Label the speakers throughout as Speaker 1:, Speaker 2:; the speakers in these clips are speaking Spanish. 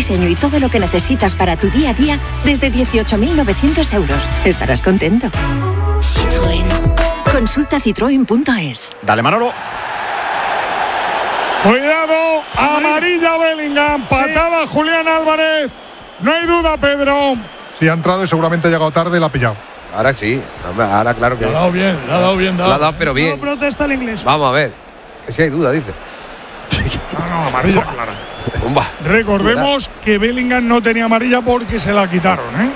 Speaker 1: diseño y todo lo que necesitas para tu día a día desde 18.900 euros. Estarás contento. Citroën. Consulta citroen.es.
Speaker 2: Dale, Manolo.
Speaker 3: Cuidado, amarilla Bellingham, patada Julián Álvarez. No hay duda, Pedro.
Speaker 4: Sí, ha entrado y seguramente ha llegado tarde y la ha pillado.
Speaker 5: Ahora sí, ahora claro que...
Speaker 3: Le ha dado bien.
Speaker 5: La ha dado, pero bien.
Speaker 6: No protesta el inglés.
Speaker 5: Vamos a ver, que si hay duda, dice.
Speaker 3: No, amarilla clara.
Speaker 5: Bomba.
Speaker 3: Recordemos que Bellingham no tenía amarilla porque se la quitaron, ¿eh?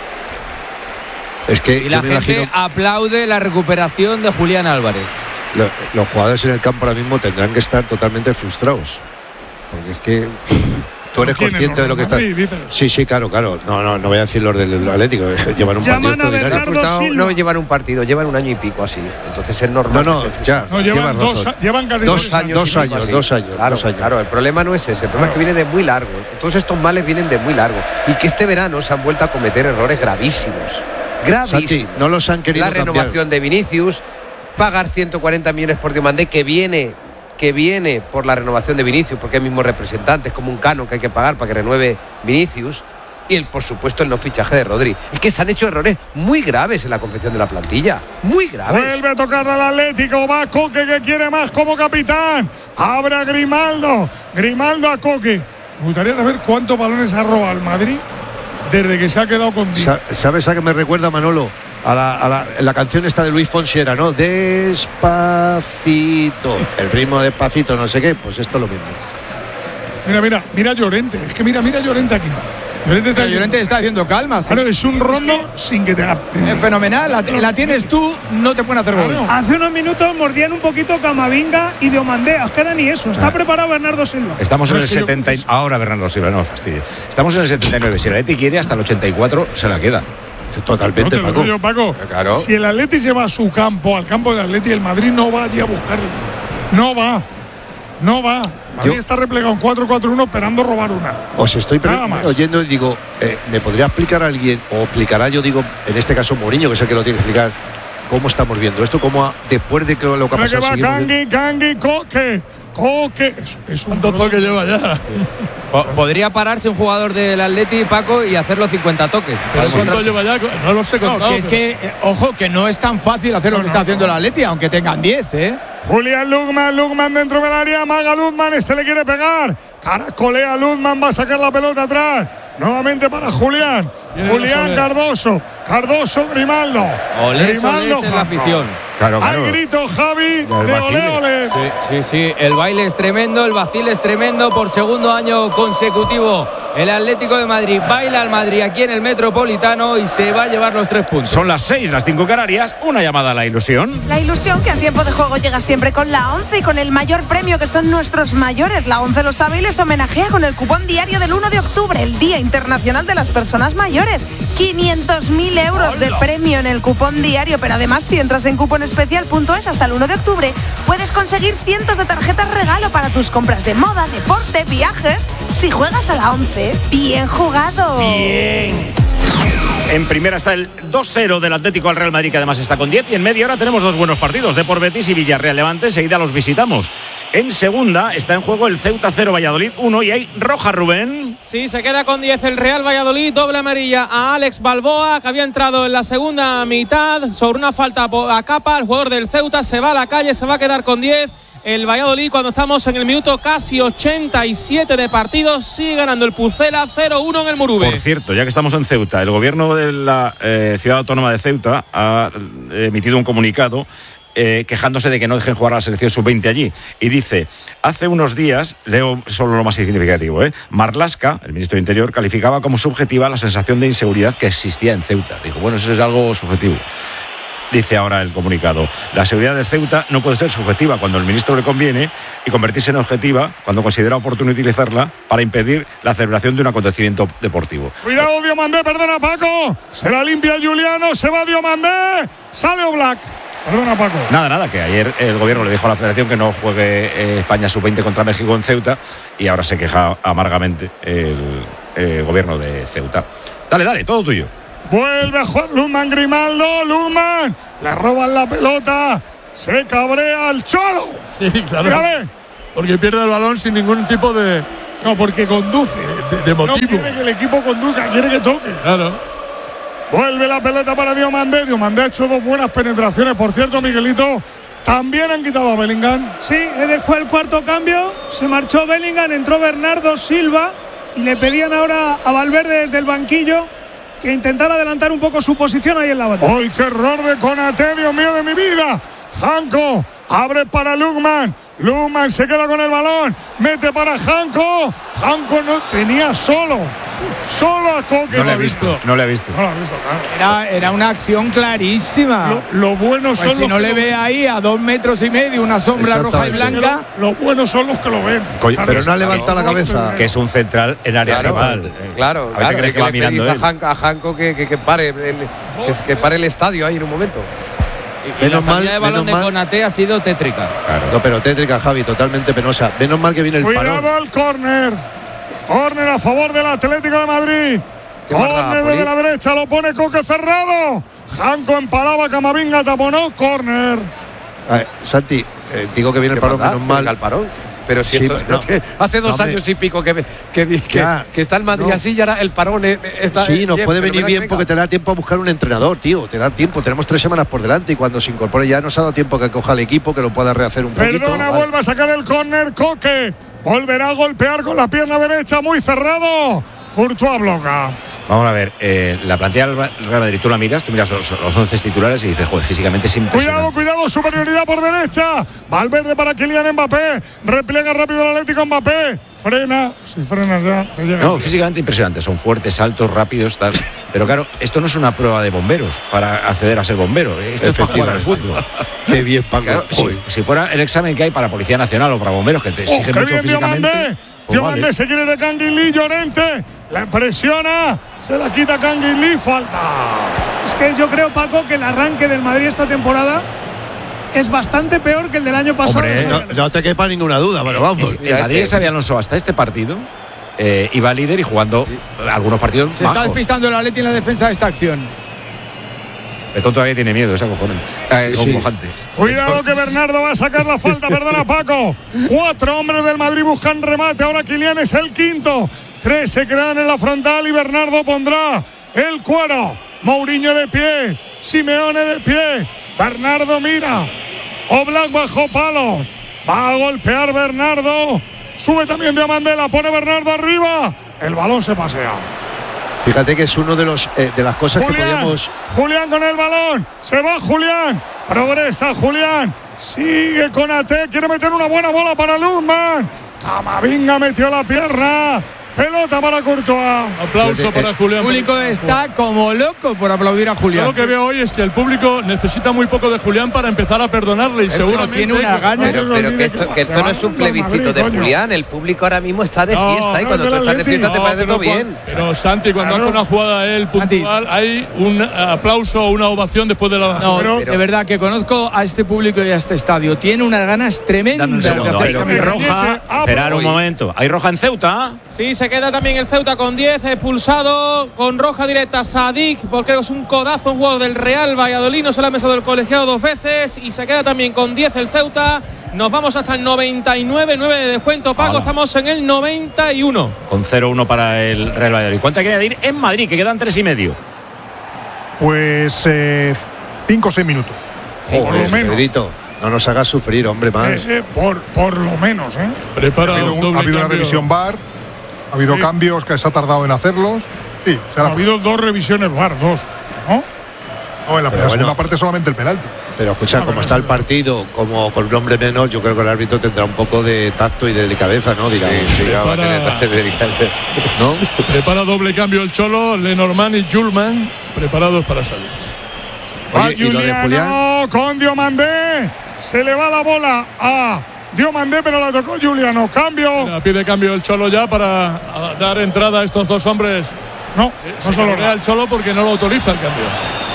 Speaker 7: Es que
Speaker 8: y la gente aplaude la recuperación de Julián Álvarez.
Speaker 7: Los jugadores en el campo ahora mismo tendrán que estar totalmente frustrados. Porque es que tú eres consciente de lo que está. Sí, claro. No voy a decir los del Atlético. Llevan un partido extraordinario.
Speaker 5: No llevan un partido, llevan un año y pico así. Entonces es normal.
Speaker 3: Llevan
Speaker 5: dos años. Claro, el problema no es ese. El problema es que viene de muy largo. Todos estos males vienen de muy largo. Y que este verano se han vuelto a cometer errores gravísimos.
Speaker 7: Santi, no los han querido
Speaker 5: cambiar. La renovación de Vinicius, pagar 140 millones por Diomandé, que viene por la renovación de Vinicius, porque hay mismos representantes, como un canon que hay que pagar para que renueve Vinicius, y por supuesto el no fichaje de Rodri. Es que se han hecho errores muy graves en la confección de la plantilla, muy graves.
Speaker 3: Vuelve a tocar al Atlético, va Coque, que quiere más como capitán, abre a Grimaldo a Coque. Me gustaría saber cuántos balones ha robado el Madrid desde que se ha quedado con 10.
Speaker 7: ¿Sabes a qué me recuerda, Manolo? A la canción esta de Luis Fonsi era, ¿no? Despacito. El ritmo despacito, no sé qué. Pues esto es lo mismo.
Speaker 3: Mira Llorente. Es que mira Llorente aquí.
Speaker 9: Llorente está haciendo calma.
Speaker 3: Claro, es un rondo sin que te haga.
Speaker 9: Es fenomenal. La tienes tú, no te pueden hacer gol.
Speaker 6: Hace unos minutos mordían un poquito Camavinga y Diomandé. Os queda ni eso. Está preparado Bernardo Silva.
Speaker 2: Estamos en el 70. Ahora Bernardo Silva, no fastidio. Estamos en el 79. Si el Atleti quiere, hasta el 84 se la queda.
Speaker 7: Totalmente,
Speaker 3: no te Paco.
Speaker 5: Claro.
Speaker 3: Si el Atleti se va a su campo, al campo del Atleti, el Madrid no va allí a buscarlo. No va. Madrid está replegado en 4-4-1 esperando robar una.
Speaker 7: Os estoy oyendo y digo, ¿me podría explicar alguien, o explicará yo digo, en este caso Mourinho, que es el que lo tiene que explicar, cómo estamos viendo esto, cómo después de que lo que ha pasado?
Speaker 3: Cangui, Coque. Es un
Speaker 9: toque que lleva ya.
Speaker 8: Podría pararse un jugador del Atleti, Paco, y hacer los 50 toques.
Speaker 9: ¿Cuánto lleva ya? No lo sé contado. Ojo, que no es tan fácil hacer lo que está haciendo el Atleti, aunque tengan 10, ¿eh?
Speaker 3: Julián Lukman dentro del área, amaga Lukman, le quiere pegar, caracolea Lukman, va a sacar la pelota atrás, nuevamente para Julián Cardoso, Grimaldo.
Speaker 8: Grimaldo es la afición.
Speaker 2: Claro.
Speaker 3: Hay grito, Javi, de ole.
Speaker 8: Sí, el baile es tremendo, el vacil es tremendo. Por segundo año consecutivo el Atlético de Madrid baila al Madrid aquí en el Metropolitano y se va a llevar los 3 puntos.
Speaker 2: Son las 6, las 5 Canarias. Una llamada a la ilusión.
Speaker 10: La ilusión que en tiempo de juego llega siempre con la 11 y con el mayor premio, que son nuestros mayores. La 11 lo sabe y les homenajea con el cupón diario del 1 de octubre, el Día Internacional de las Personas Mayores. 500.000 euros de premio en el cupón diario, pero además si entras en cuponespecial.es hasta el 1 de octubre puedes conseguir cientos de tarjetas regalo para tus compras de moda, deporte, viajes. Si juegas a la 11, bien jugado.
Speaker 2: Bien. En primera está el 2-0 del Atlético al Real Madrid, que además está con 10. Y en media hora tenemos 2 buenos partidos, Depor Betis y Villarreal Levante. Enseguida los visitamos. En segunda está en juego el Ceuta 0, Valladolid 1. Y hay roja, Rubén.
Speaker 11: Sí, se queda con 10 el Real Valladolid. Doble amarilla a Alex Balboa, que había entrado en la segunda mitad sobre una falta a Capa. El jugador del Ceuta se va a la calle, se va a quedar con 10. El Valladolid, cuando estamos en el minuto casi 87 de partido, sigue ganando el Pucela 0-1 en el Murube.
Speaker 2: Por cierto, ya que estamos en Ceuta, el gobierno de la ciudad autónoma de Ceuta ha emitido un comunicado quejándose de que no dejen jugar a la selección sub-20 allí. Y dice, hace unos días, leo solo lo más significativo, Marlaska, el ministro de Interior, calificaba como subjetiva la sensación de inseguridad que existía en Ceuta. Dijo, bueno, eso es algo subjetivo. Dice ahora el comunicado, la seguridad de Ceuta no puede ser subjetiva cuando el ministro le conviene y convertirse en objetiva cuando considera oportuno utilizarla para impedir la celebración de un acontecimiento deportivo.
Speaker 3: Cuidado, Diomandé, perdona, Paco. Se la limpia Juliano, se va Diomandé, sale Oblak. Perdona, Paco.
Speaker 2: Nada, que ayer el gobierno le dijo a la federación que no juegue España sub-20 contra México en Ceuta y ahora se queja amargamente el gobierno de Ceuta. Dale, todo tuyo.
Speaker 3: Vuelve a jugar Lukman, Grimaldo, Lukman, le roban la pelota, se cabrea el Cholo.
Speaker 9: Sí, claro.
Speaker 3: Dígale.
Speaker 9: Porque pierde el balón sin ningún tipo de
Speaker 3: No, porque conduce.
Speaker 12: De motivo.
Speaker 3: No quiere que el equipo conduzca, quiere que toque.
Speaker 12: Claro.
Speaker 3: Vuelve la pelota para Diomandé. Diomandé ha hecho 2 buenas penetraciones. Por cierto, Miguelito, también han quitado a Bellingham.
Speaker 6: Sí, fue el cuarto cambio. Se marchó Bellingham, entró Bernardo Silva y le pedían ahora a Valverde desde el banquillo que intentara adelantar un poco su posición ahí en la batalla.
Speaker 3: ¡Ay, qué error de Konaté, Dios mío de mi vida! Janko abre para Lukman. Lukman se queda con el balón. Mete para Janko. Janko no tenía solo a Coque.
Speaker 2: No le he visto.
Speaker 3: Claro.
Speaker 9: Era una acción clarísima.
Speaker 3: Lo bueno
Speaker 9: pues
Speaker 3: son
Speaker 9: si
Speaker 3: los
Speaker 9: no
Speaker 3: que
Speaker 9: le ve ahí a 2,5 metros, una sombra roja y blanca.
Speaker 3: Lo bueno son los que lo ven.
Speaker 7: Pero no ha levantado la cabeza.
Speaker 2: Que es un central en área rival.
Speaker 5: Claro.
Speaker 2: A ver qué cree que va mirando él.
Speaker 5: A Janko que pare el estadio ahí en un momento.
Speaker 8: Y la salida de balón de Konaté ha sido tétrica.
Speaker 7: Claro. No, pero tétrica, Javi, totalmente penosa. Menos mal que viene el parón.
Speaker 3: Cuidado al córner. Córner a favor del Atlético de Madrid. Córner desde la derecha, lo pone Coque cerrado. Janko empalaba, Camavinga taponó, córner.
Speaker 7: Santi, digo que viene el parón, menos mal.
Speaker 5: Al parón. Pero si hace 2 años y pico que está el Madrid así y ahora el parón está.
Speaker 7: Sí, nos puede venir bien porque te da tiempo a buscar un entrenador, tío. Te da tiempo. Tenemos 3 semanas por delante y cuando se incorpore ya nos ha dado tiempo que coja el equipo, que lo pueda rehacer un poquito.
Speaker 3: Perdona, vuelve a sacar el córner Coque. Volverá a golpear con la pierna derecha, muy cerrado. Courtois bloca.
Speaker 2: Vamos a ver, la plantilla del Real Madrid, tú miras los 11 titulares y dices, joder, físicamente es impresionante.
Speaker 3: Cuidado, superioridad por derecha. Valverde para Kylian Mbappé. Repliega rápido el Atlético Mbappé. Frena, si frenas ya te llega.
Speaker 2: No, físicamente impresionante, son fuertes, altos, rápidos, tal. Pero claro, esto no es una prueba de bomberos para acceder a ser bombero. Esto es para jugar al fútbol.
Speaker 7: Qué bien, Paco.
Speaker 2: Claro, si fuera el examen que hay para Policía Nacional o para bomberos, que te exigen mucho físicamente.
Speaker 3: Diomandé se quiere de Canguilí, Llorente. La presiona, se la quita Canguilí, falta.
Speaker 6: Es que yo creo, Paco, que el arranque del Madrid esta temporada es bastante peor que el del año pasado.
Speaker 7: Hombre, no te quepa ninguna duda, pero vamos.
Speaker 2: El Madrid Xabi Alonso hasta este partido iba líder y jugando algunos partidos
Speaker 9: se está despistando el Atleti en la defensa de esta acción.
Speaker 2: Betón todavía tiene miedo, es acojante.
Speaker 3: Cuidado que Bernardo va a sacar la falta, perdona Paco. 4 hombres del Madrid buscan remate, ahora Kylian es el quinto. 3 se quedan en la frontal y Bernardo pondrá el cuero. Mourinho de pie, Simeone de pie. Bernardo mira, Oblak bajo palos. Va a golpear Bernardo. Sube también Diomandé, la pone Bernardo arriba. El balón se pasea.
Speaker 7: Fíjate que es uno de las cosas
Speaker 3: Julián,
Speaker 7: que podíamos.
Speaker 3: Julián con el balón. Se va Julián. Progresa Julián. Sigue Konaté. Quiere meter una buena bola para Lukman. Camavinga metió la pierna. Pelota para Courtois.
Speaker 12: Aplauso para Julián.
Speaker 9: El público está como loco por aplaudir a Julián.
Speaker 12: Yo lo que veo hoy es que el público necesita muy poco de Julián para empezar a perdonarle y seguramente
Speaker 9: tiene una gana.
Speaker 5: Pero que esto no es un plebiscito de Julián. El público ahora mismo está de fiesta y cuando tú estás de fiesta te parece todo bien.
Speaker 12: Pero Santi, cuando hace una jugada él puntual, hay un aplauso o una ovación después de la.
Speaker 9: No, de verdad que conozco a este público y a este estadio. Tiene unas ganas tremendas de hacer
Speaker 2: roja. Esperar un momento. ¿Hay roja en Ceuta?
Speaker 11: Sí, se queda también el Ceuta con 10, expulsado con roja directa Sadik, porque es un codazo, un jugador del Real Valladolid, no se le ha mesado el colegiado 2 veces, y se queda también con 10 el Ceuta. Nos vamos hasta el 99, 9 de descuento, Paco, estamos en el 91.
Speaker 2: Con 0-1 para el Real Valladolid. ¿Cuánto hay que añadir en Madrid, que quedan 3,5?
Speaker 4: Pues 5 o 6 minutos.
Speaker 3: Por lo menos.
Speaker 7: Pedrito, no nos hagas sufrir, hombre, más.
Speaker 3: Por lo menos,
Speaker 12: Prepara
Speaker 4: ha habido una revisión VAR. Ha habido cambios que se ha tardado en hacerlos. Sí,
Speaker 3: ha habido 2 revisiones VAR, 2, ¿no?
Speaker 4: No, en la segunda parte solamente el penalti.
Speaker 7: Pero escucha, como está el partido, como con un hombre menos, yo creo que el árbitro tendrá un poco de tacto y de delicadeza, ¿no? Dirá,
Speaker 12: ¿no? Prepara doble cambio el Cholo, Lenormand y Julman, preparados para salir.
Speaker 3: Oye, Julián con Diomandé. Se le va la bola a Diomandé, pero la tocó Juliano. Cambio.
Speaker 12: Pide cambio el Cholo ya para dar entrada a estos 2 hombres.
Speaker 3: No se lo da
Speaker 12: el Cholo porque no lo autoriza el cambio.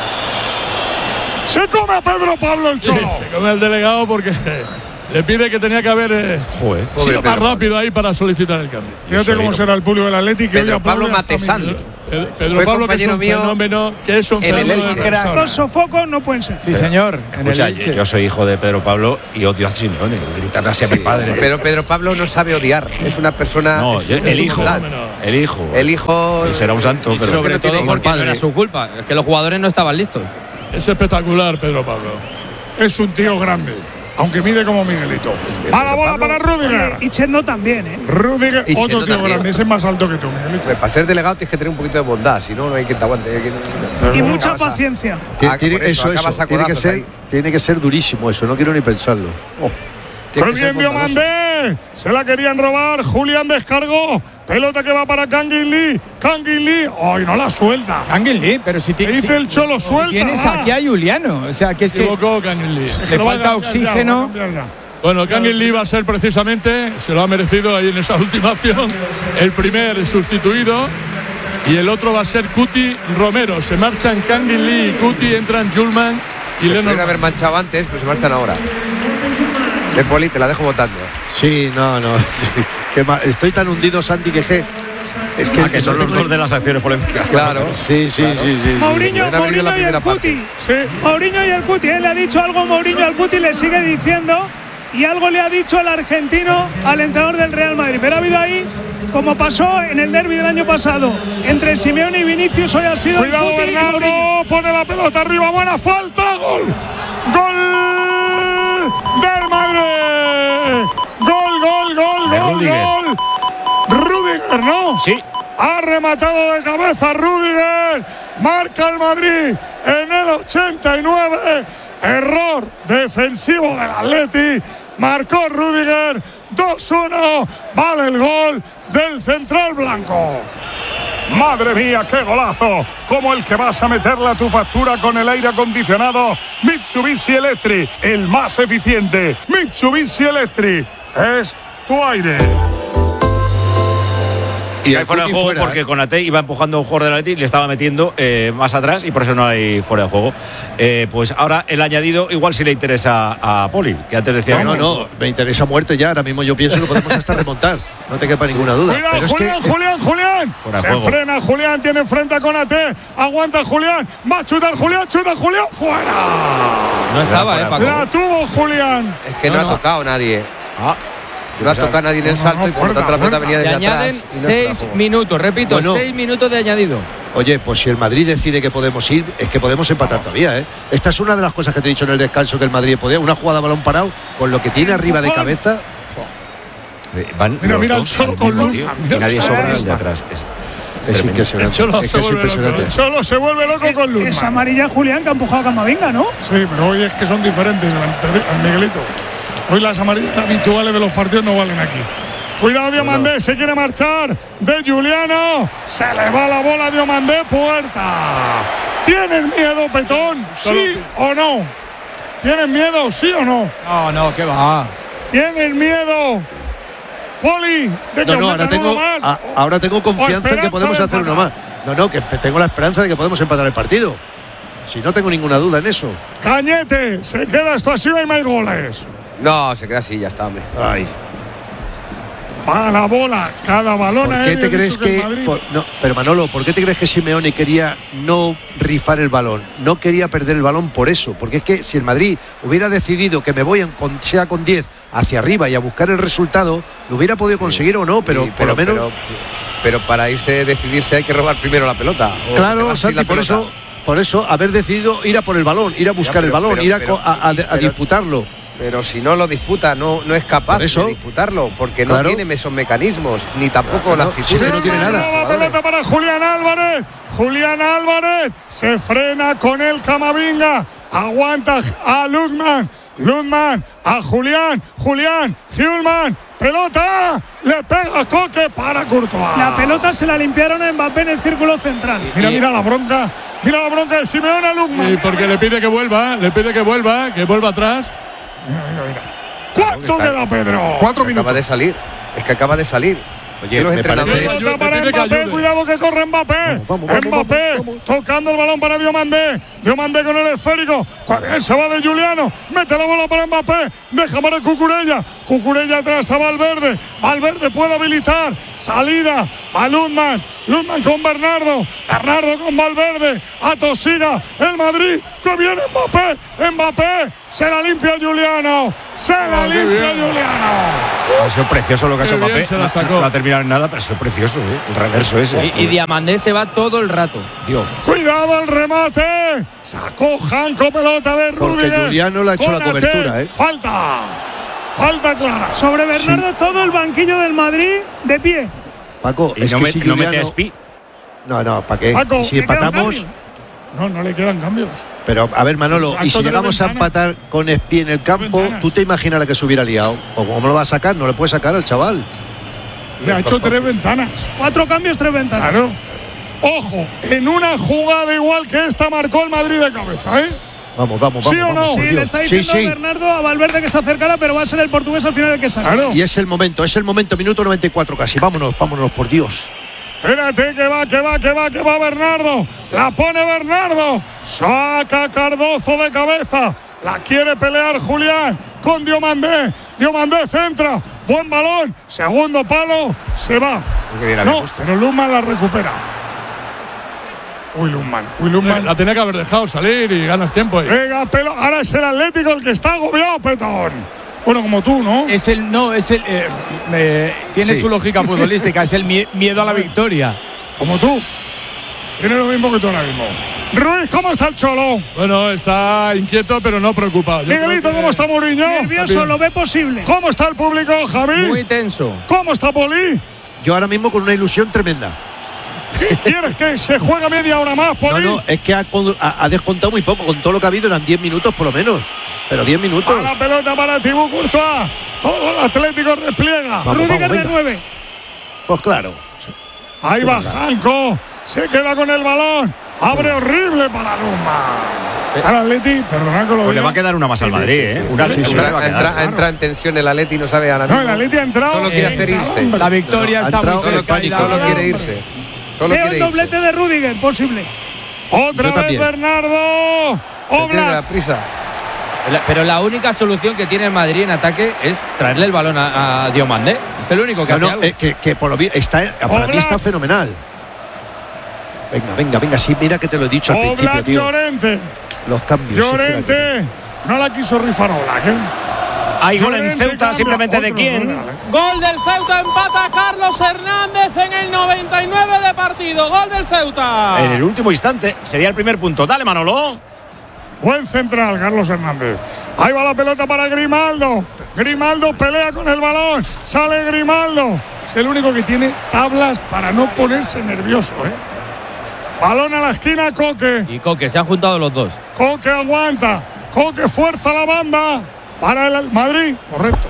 Speaker 3: Se come a Pedro Pablo el Cholo.
Speaker 12: Sí, se come al delegado porque le pide que tenía que haber sido más rápido ahí para solicitar el cambio.
Speaker 3: Fíjate cómo será el público del Atlético.
Speaker 5: Pedro Pablo Matesán.
Speaker 12: Pedro Pablo, que es un fenómeno, que es un fenómeno.
Speaker 6: Dos sofocos no pueden ser.
Speaker 9: Sí, señor.
Speaker 2: Escucha, yo soy hijo de Pedro Pablo y odio a Simeone. Gritarle así a mi padre.
Speaker 5: Pero Pedro Pablo no sabe odiar. Es una persona.
Speaker 2: No, el hijo. El hijo. Él será un santo.
Speaker 8: Y sobre todo porque no era su culpa. Es que los jugadores no estaban listos.
Speaker 12: Es espectacular, Pedro Pablo.
Speaker 3: Es un tío grande. Aunque mide como Miguelito. A la bola para Rüdiger.
Speaker 6: Y Chendo también, ¿eh?
Speaker 3: Rüdiger, otro tío grande. Ese es más alto que tú, Miguelito.
Speaker 5: Pues para ser delegado tienes que tener un poquito de bondad. Si no, no hay quien te aguante.
Speaker 6: Y mucha paciencia.
Speaker 7: Tiene que ser durísimo eso. No quiero ni pensarlo.
Speaker 3: ¡Qué bien Diomandé! Se la querían robar. Julián descargó. Pelota que va para Kangin Lee. Kangin Lee. ¡Ay, no la suelta!
Speaker 9: Kangin Lee, pero si
Speaker 3: dice el Cholo, suelta.
Speaker 9: Tienes aquí a Juliano. O sea, que es que.
Speaker 12: Equivocó Kangin Lee.
Speaker 9: Le falta oxígeno.
Speaker 12: Bueno, Kangin Lee va a ser precisamente, se lo ha merecido ahí en esa última acción, el primer sustituido. Y el otro va a ser Cuti Romero. Se marchan Kangin Lee y Cuti, entran Julman y Lennon.
Speaker 5: Podrían haber marchado antes, pero se marchan ahora. De Poli, te la dejo votando.
Speaker 7: Sí, no. Sí. Estoy tan hundido, Santi, que es
Speaker 2: que son los dos de las acciones polémicas.
Speaker 5: Claro.
Speaker 7: Sí.
Speaker 6: Mourinho y el Cuti. Sí. Mourinho y el Cuti. Él le ha dicho algo, Mourinho al Cuti le sigue diciendo. Y algo le ha dicho al argentino, al entrenador del Real Madrid. Pero ha habido ahí, como pasó en el derbi del año pasado, entre Simeone y Vinicius, hoy ha sido.
Speaker 3: Cuidado, Bernardo, pone la pelota arriba, buena falta, gol. Gol del Madrid. Gol. Rüdiger, ¿no?
Speaker 2: Sí.
Speaker 3: Ha rematado de cabeza Rüdiger. Marca el Madrid en el 89. Error defensivo del Atleti. Marcó Rüdiger. 2-1. Vale el gol del central blanco. Madre mía, qué golazo. Como el que vas a meterle a tu factura con el aire acondicionado Mitsubishi Electric. El más eficiente. Mitsubishi Electric. Es tu aire.
Speaker 2: Y hay fuera de juego porque Konaté iba empujando a un jugador del Atleti y le estaba metiendo más atrás y por eso no hay fuera de juego. Pues ahora el añadido igual sí le interesa a Poli, que antes decía
Speaker 7: no, me interesa muerte ya. Ahora mismo yo pienso que podemos hasta remontar. No te quepa ninguna duda.
Speaker 3: Cuidado, Julián. Se frena Julián, tiene frente a Konaté. Aguanta Julián. Va a chutar Julián, fuera.
Speaker 8: No estaba, Paco.
Speaker 3: La tuvo Julián.
Speaker 5: Es que no ha tocado nadie. No ha tocado nadie en el salto y por lo tanto la pelota venía de atrás.
Speaker 8: Se añaden 6 minutos, repito, 6 minutos de añadido.
Speaker 7: Oye, pues si el Madrid decide que podemos ir, es que podemos empatar todavía, ¿eh? Esta es una de las cosas que te he dicho en el descanso que el Madrid podía. Una jugada a balón parado, con lo que tiene arriba de cabeza.
Speaker 3: Mira el Cholo con Luna.
Speaker 2: Y nadie sobra el de atrás.
Speaker 7: Es impresionante.
Speaker 3: El Cholo se vuelve loco con Luna.
Speaker 6: Es amarilla Julián que ha empujado a Camavinga, ¿no?
Speaker 3: Sí, pero hoy es que son diferentes, Miguelito. Hoy las amarillas habituales de los partidos no valen aquí. Cuidado, Diomandé, se quiere marchar de Juliano. Se le va la bola a Diomandé, puerta. ¿Tienen miedo, Petón? ¿Sí o no? ¿Tienen miedo, sí o no?
Speaker 9: No, ¿qué va?
Speaker 3: ¿Tienen miedo, Poli, de que
Speaker 7: ahora tengo confianza en que podemos hacer uno más. Que tengo la esperanza de que podemos empatar el partido. Si no tengo ninguna duda en eso.
Speaker 3: Cañete, se queda esto así, hay más goles.
Speaker 5: No, se queda así, ya está, hombre.
Speaker 3: Va la bola, cada balón.
Speaker 7: ¿Por qué te crees que pero Manolo, ¿por qué te crees que Simeone quería no rifar el balón? No quería perder el balón por eso. Porque es que si el Madrid hubiera decidido que me voy sea con 10 hacia arriba y a buscar el resultado, lo hubiera podido conseguir o no, pero por lo menos.
Speaker 5: Pero para decidirse hay que robar primero la pelota.
Speaker 7: Claro, Santi, por eso haber decidido ir a por el balón, ir a buscar el balón, ir a disputarlo.
Speaker 5: Pero si no lo disputa, no es capaz de disputarlo, porque no tiene esos mecanismos, ni tampoco la actitud.
Speaker 7: No tiene nada.
Speaker 3: La pelota para Julián Álvarez. Julián Álvarez se frena con el Camavinga. Aguanta a Luzman a Julián. Hjulman. Pelota. Le pega Coque para Courtois.
Speaker 6: La pelota se la limpiaron a Mbappé en el círculo central.
Speaker 3: Mira la bronca. Mira la bronca de Simeone a Luzman.
Speaker 12: Sí, porque le pide que vuelva atrás.
Speaker 3: Mira. ¿Cuánto le da Pedro?
Speaker 5: 4 minutos. Es que acaba de salir.
Speaker 7: Oye, me parece...
Speaker 3: Para Mbappé, cuidado que corre Mbappé. Mbappé tocando el balón para Diomandé. Diomandé con el esférico. Bien, se va de Juliano. Mete la bola para Mbappé. Deja para Cucurella. Cucurella atrás a Valverde. Valverde puede habilitar. Salida a Lundman. Lundman con Bernardo. Bernardo con Valverde. Atosiga el Madrid. Que viene Mbappé. Mbappé. Se la limpia Juliano. Se la limpia Juliano.
Speaker 2: Ha sido precioso lo que ha hecho Mbappé. No ha terminado en nada, pero ha sido precioso, el reverso ese.
Speaker 8: Y Diamandé se va todo el rato.
Speaker 2: Dios.
Speaker 3: Cuidado el remate. Sacó Janko, pelota de Rudiger.
Speaker 7: Porque Juliano le ha hecho la cobertura,
Speaker 3: Falta clara.
Speaker 6: Sobre Bernardo, todo el banquillo del Madrid de pie.
Speaker 7: Paco,
Speaker 2: y no, no mete a Espi.
Speaker 7: No, ¿para qué?
Speaker 3: Paco,
Speaker 7: si empatamos.
Speaker 3: No le quedan cambios.
Speaker 7: Pero, a ver, Manolo, y si llegamos a empatar con Espi en el campo, ¿tú te imaginas la que se hubiera liado? ¿O cómo lo va a sacar? No le puede sacar al chaval.
Speaker 3: Le ha hecho 3 ventanas.
Speaker 6: 4 cambios, 3 ventanas.
Speaker 3: Claro. Ojo, en una jugada igual que esta marcó el Madrid de cabeza, ¿eh?
Speaker 7: Vamos.
Speaker 3: ¿Sí o no?
Speaker 6: Sí, le está diciendo a Bernardo a Valverde que se acercara, pero va a ser el portugués al final el que salga.
Speaker 3: Claro.
Speaker 7: Y es el momento, minuto 94 casi. Vámonos, por Dios.
Speaker 3: Espérate, que va Bernardo. La pone Bernardo. Saca Cardozo de cabeza. La quiere pelear Julián con Diomandé. Diomandé centra. Buen balón. Segundo palo. Se va. No, pero Lundman la recupera. Uy, Lundman.
Speaker 12: La tenía que haber dejado salir y ganas tiempo ahí.
Speaker 3: Venga, ahora es el Atlético el que está agobiado, Petón. Bueno, como tú, ¿no?
Speaker 9: Tiene su lógica futbolística, es el miedo a la victoria.
Speaker 3: Como tú. Tiene lo mismo que tú ahora mismo. Ruiz, ¿cómo está el Cholo?
Speaker 12: Bueno, está inquieto, pero no preocupado.
Speaker 3: Miguelito, ¿cómo está Mourinho?
Speaker 6: Nervioso, lo ve posible.
Speaker 3: ¿Cómo está el público, Javi?
Speaker 8: Muy tenso.
Speaker 3: ¿Cómo está Poli?
Speaker 7: Yo ahora mismo con una ilusión tremenda.
Speaker 3: ¿Qué quieres que se juegue media hora más, Poli?
Speaker 7: No, es que ha descontado muy poco. Con todo lo que ha habido eran 10 minutos por lo menos. Pero 10 minutos.
Speaker 3: A la pelota para Thibaut Courtois. Todo el Atlético despliega.
Speaker 6: Rudiger de 9.
Speaker 7: Pues claro.
Speaker 3: Ahí va Janko. Se queda con el balón. Abre horrible para Luma. Al Atleti, perdona que lo diga.
Speaker 2: Le va a quedar una más al Madrid, ¿eh?
Speaker 5: Entra en tensión el Atleti y no sabe ahora mismo.
Speaker 3: No, el Atleti ha entrado.
Speaker 5: Solo quiere hacer irse.
Speaker 9: La victoria está muy cerca.
Speaker 5: Solo quiere irse.
Speaker 6: Veo el doblete de Rudiger, posible.
Speaker 3: Otra vez Bernardo.
Speaker 5: Oblak. Prisa.
Speaker 8: Pero la única solución que tiene el Madrid en ataque es traerle el balón a Diomandé. Es el único que hace algo.
Speaker 7: Que por lo bien para mí está fenomenal. Venga, sí, mira que te lo he dicho al principio, tío.
Speaker 3: Llorente.
Speaker 7: Los cambios.
Speaker 3: Llorente. No la quiso rifar Oblak, ¿eh?
Speaker 2: Hay gol en Ceuta, simplemente de quién.
Speaker 11: Gol del Ceuta, empata Carlos Hernández en el 99 de partido. Gol del Ceuta.
Speaker 2: En el último instante sería el primer punto. Dale, Manolo.
Speaker 3: Buen central, Carlos Hernández. Ahí va la pelota para Grimaldo. Grimaldo pelea con el balón. Sale Grimaldo. Es el único que tiene tablas para no ponerse nervioso, ¿eh? Balón a la esquina, Coque.
Speaker 8: Y Coque, se han juntado los dos.
Speaker 3: Coque aguanta. Coque fuerza la banda. Para el Madrid. Correcto.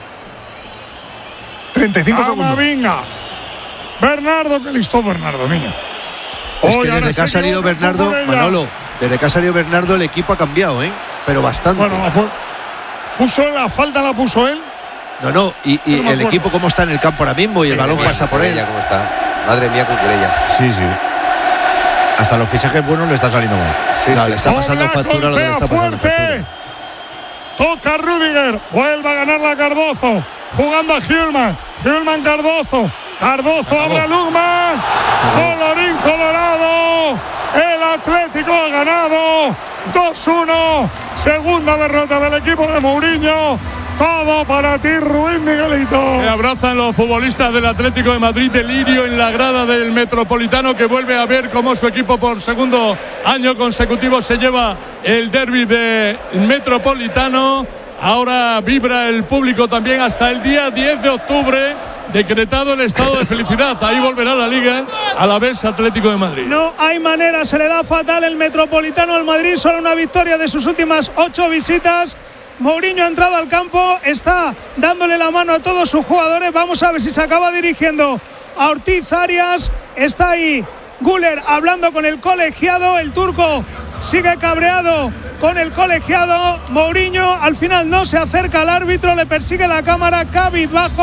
Speaker 4: 35 segundos.
Speaker 3: Vinga. Bernardo, que listo Bernardo, niño.
Speaker 7: Es que desde que ha salido Bernardo, Manolo, desde que ha salido Bernardo el equipo ha cambiado, ¿eh? Pero bastante.
Speaker 3: Bueno, puso la falta, la puso él.
Speaker 7: No, y el equipo cómo está en el campo ahora mismo y el balón pasa por él.
Speaker 5: ¿Cómo está? Madre mía, Cucurella.
Speaker 2: Sí. Hasta los fichajes buenos le está saliendo mal.
Speaker 7: Sí. Le está pasando factura lo que le está pasando factura.
Speaker 3: Toca Rudiger, vuelve a ganar la Cardozo, jugando a Hjulman Cardozo, abre a Lundman, colorín colorado, el Atlético ha ganado 2-1, segunda derrota del equipo de Mourinho. Todo para ti, Ruiz, Miguelito.
Speaker 12: Se abrazan los futbolistas del Atlético de Madrid, delirio en la grada del Metropolitano, que vuelve a ver cómo su equipo por segundo año consecutivo se lleva el derbi del Metropolitano. Ahora vibra el público también hasta el día 10 de octubre, decretado el estado de felicidad. Ahí volverá la Liga a la vez Atlético de Madrid.
Speaker 6: No hay manera, se le da fatal el Metropolitano al Madrid, solo una victoria de sus últimas 8 visitas. Mourinho ha entrado al campo, está dándole la mano a todos sus jugadores. Vamos a ver si se acaba dirigiendo a Ortiz Arias. Está ahí Güler hablando con el colegiado. El turco sigue cabreado con el colegiado. Mourinho al final no se acerca al árbitro, le persigue la cámara, cabizbajo.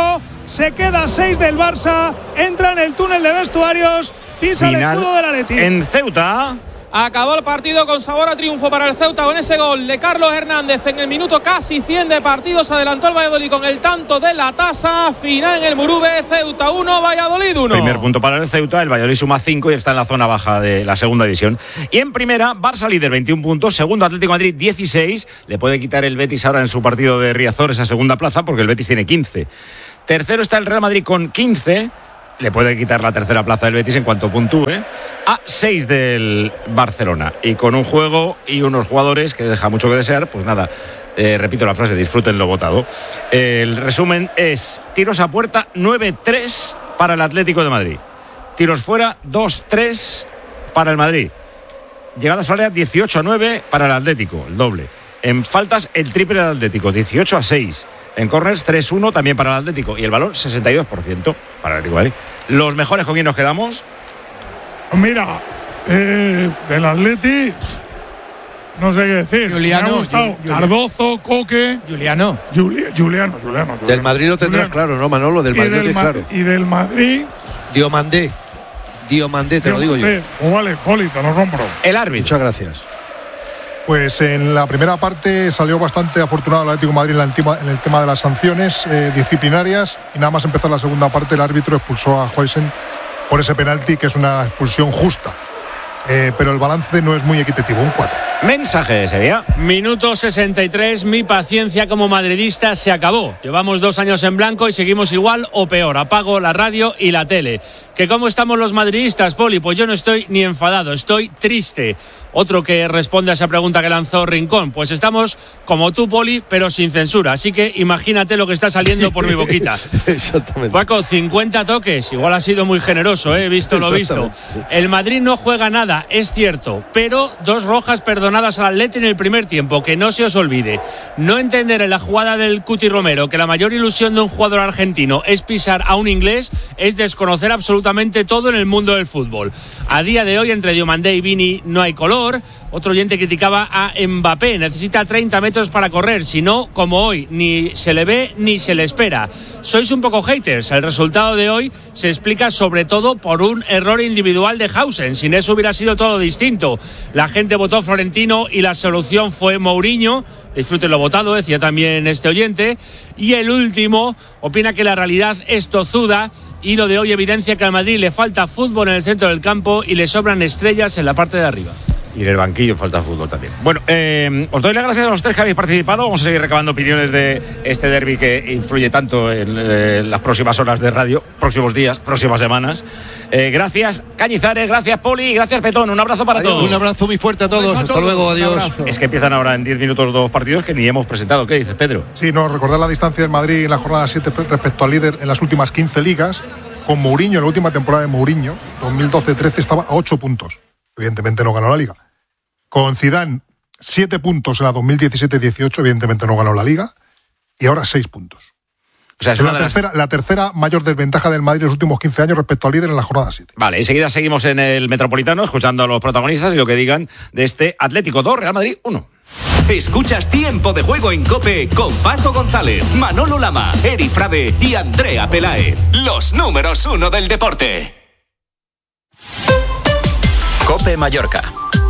Speaker 6: se queda a 6 del Barça, entra en el túnel de vestuarios, pisa el escudo del Atleti.
Speaker 2: En Ceuta.
Speaker 11: Acabó el partido con sabor a triunfo para el Ceuta con ese gol de Carlos Hernández en el minuto casi 100 de partido. Se adelantó el Valladolid con el tanto de la tasa. Final en el Murube, Ceuta 1, Valladolid 1.
Speaker 2: Primer punto para el Ceuta, el Valladolid suma 5 y está en la zona baja de la segunda división. Y en primera, Barça líder 21 puntos, segundo Atlético de Madrid 16. Le puede quitar el Betis ahora en su partido de Riazor esa segunda plaza porque el Betis tiene 15. Tercero está el Real Madrid con 15. Le puede quitar la tercera plaza del Betis en cuanto puntúe, a 6 del Barcelona. Y con un juego y unos jugadores que deja mucho que desear, pues nada, repito la frase, disfruten lo votado. El resumen es: tiros a puerta 9-3 para el Atlético de Madrid. Tiros fuera 2-3 para el Madrid. Llegadas al área 18-9 para el Atlético, el doble. En faltas el triple del Atlético, 18-6. En corners 3-1 también para el Atlético. Y el balón 62% para el Atlético de Madrid. ¿Los mejores con quién nos quedamos?
Speaker 3: Mira, del Atleti no sé qué decir.
Speaker 9: Juliano,
Speaker 3: me ha gustado Cardozo, Coque,
Speaker 9: Juliano.
Speaker 3: Juliano.
Speaker 7: Del Madrid lo tendrás claro, ¿no, Manolo? Del Madrid lo tienes claro.
Speaker 3: Y del Madrid,
Speaker 7: Diomandé, te lo digo yo.
Speaker 3: Pues vale, Poli, te lo compro.
Speaker 2: El árbitro.
Speaker 7: Muchas gracias.
Speaker 4: Pues en la primera parte salió bastante afortunado el Atlético de Madrid en el tema de las sanciones disciplinarias, y nada más empezar la segunda parte el árbitro expulsó a Huijsen por ese penalti, que es una expulsión justa. Pero el balance no es muy equitativo, un 4.
Speaker 2: Mensaje de Sevilla.
Speaker 13: Minuto 63, mi paciencia como madridista se acabó. Llevamos 2 años en blanco y seguimos igual o peor. Apago la radio y la tele. ¿Que cómo estamos los madridistas, Poli? Pues yo no estoy ni enfadado, estoy triste. Otro que responde a esa pregunta que lanzó Rincón. Pues estamos como tú, Poli, pero sin censura. Así que imagínate lo que está saliendo por mi boquita.
Speaker 7: Exactamente.
Speaker 13: Paco, 50 toques. Igual ha sido muy generoso, visto lo visto. El Madrid no juega nada, es cierto, pero 2 rojas perdonadas al Atleti en el primer tiempo, que no se os olvide. No entender en la jugada del Cuti Romero que la mayor ilusión de un jugador argentino es pisar a un inglés es desconocer absolutamente todo en el mundo del fútbol. A día de hoy, entre Diomandé y Vini no hay color. Otro oyente criticaba a Mbappé, necesita 30 metros para correr, si no, como hoy, ni se le ve ni se le espera. Sois un poco haters, el resultado de hoy se explica sobre todo por un error individual de Hausen, sin eso hubiera sido todo distinto. La gente votó Florentino y la solución fue Mourinho. Disfruten lo votado, decía también este oyente. Y el último opina que la realidad es tozuda y lo de hoy evidencia que al Madrid le falta fútbol en el centro del campo y le sobran estrellas en la parte de arriba.
Speaker 2: Y en el banquillo falta fútbol también. Bueno, os doy las gracias a los 3 que habéis participado. Vamos a seguir recabando opiniones de este derbi que influye tanto en las próximas horas de radio, próximos días, próximas semanas. Gracias, Cañizares, gracias, Poli, gracias, Petón. Un abrazo para todos.
Speaker 7: Un abrazo muy fuerte a todos. Hasta luego, adiós.
Speaker 2: Es que empiezan ahora en 10 minutos 2 partidos que ni hemos presentado. ¿Qué dices, Pedro?
Speaker 4: Sí, no, recordar la distancia del Madrid en la jornada 7 respecto al líder en las últimas 15 ligas. Con Mourinho, en la última temporada de Mourinho, 2012-13, estaba a 8 puntos. Evidentemente no ganó la Liga. Con Zidane, 7 puntos en la 2017-18, evidentemente no ganó la Liga, y ahora 6 puntos.
Speaker 2: O sea, es
Speaker 4: la tercera mayor desventaja del Madrid en los últimos 15 años respecto al líder en la jornada 7.
Speaker 2: Vale, enseguida seguimos en el Metropolitano escuchando a los protagonistas y lo que digan de este Atlético 2, Real Madrid 1.
Speaker 14: Escuchas Tiempo de Juego en COPE con Paco González, Manolo Lama, Eri Frade y Andrea Peláez. Los números 1 del deporte. COPE Mallorca.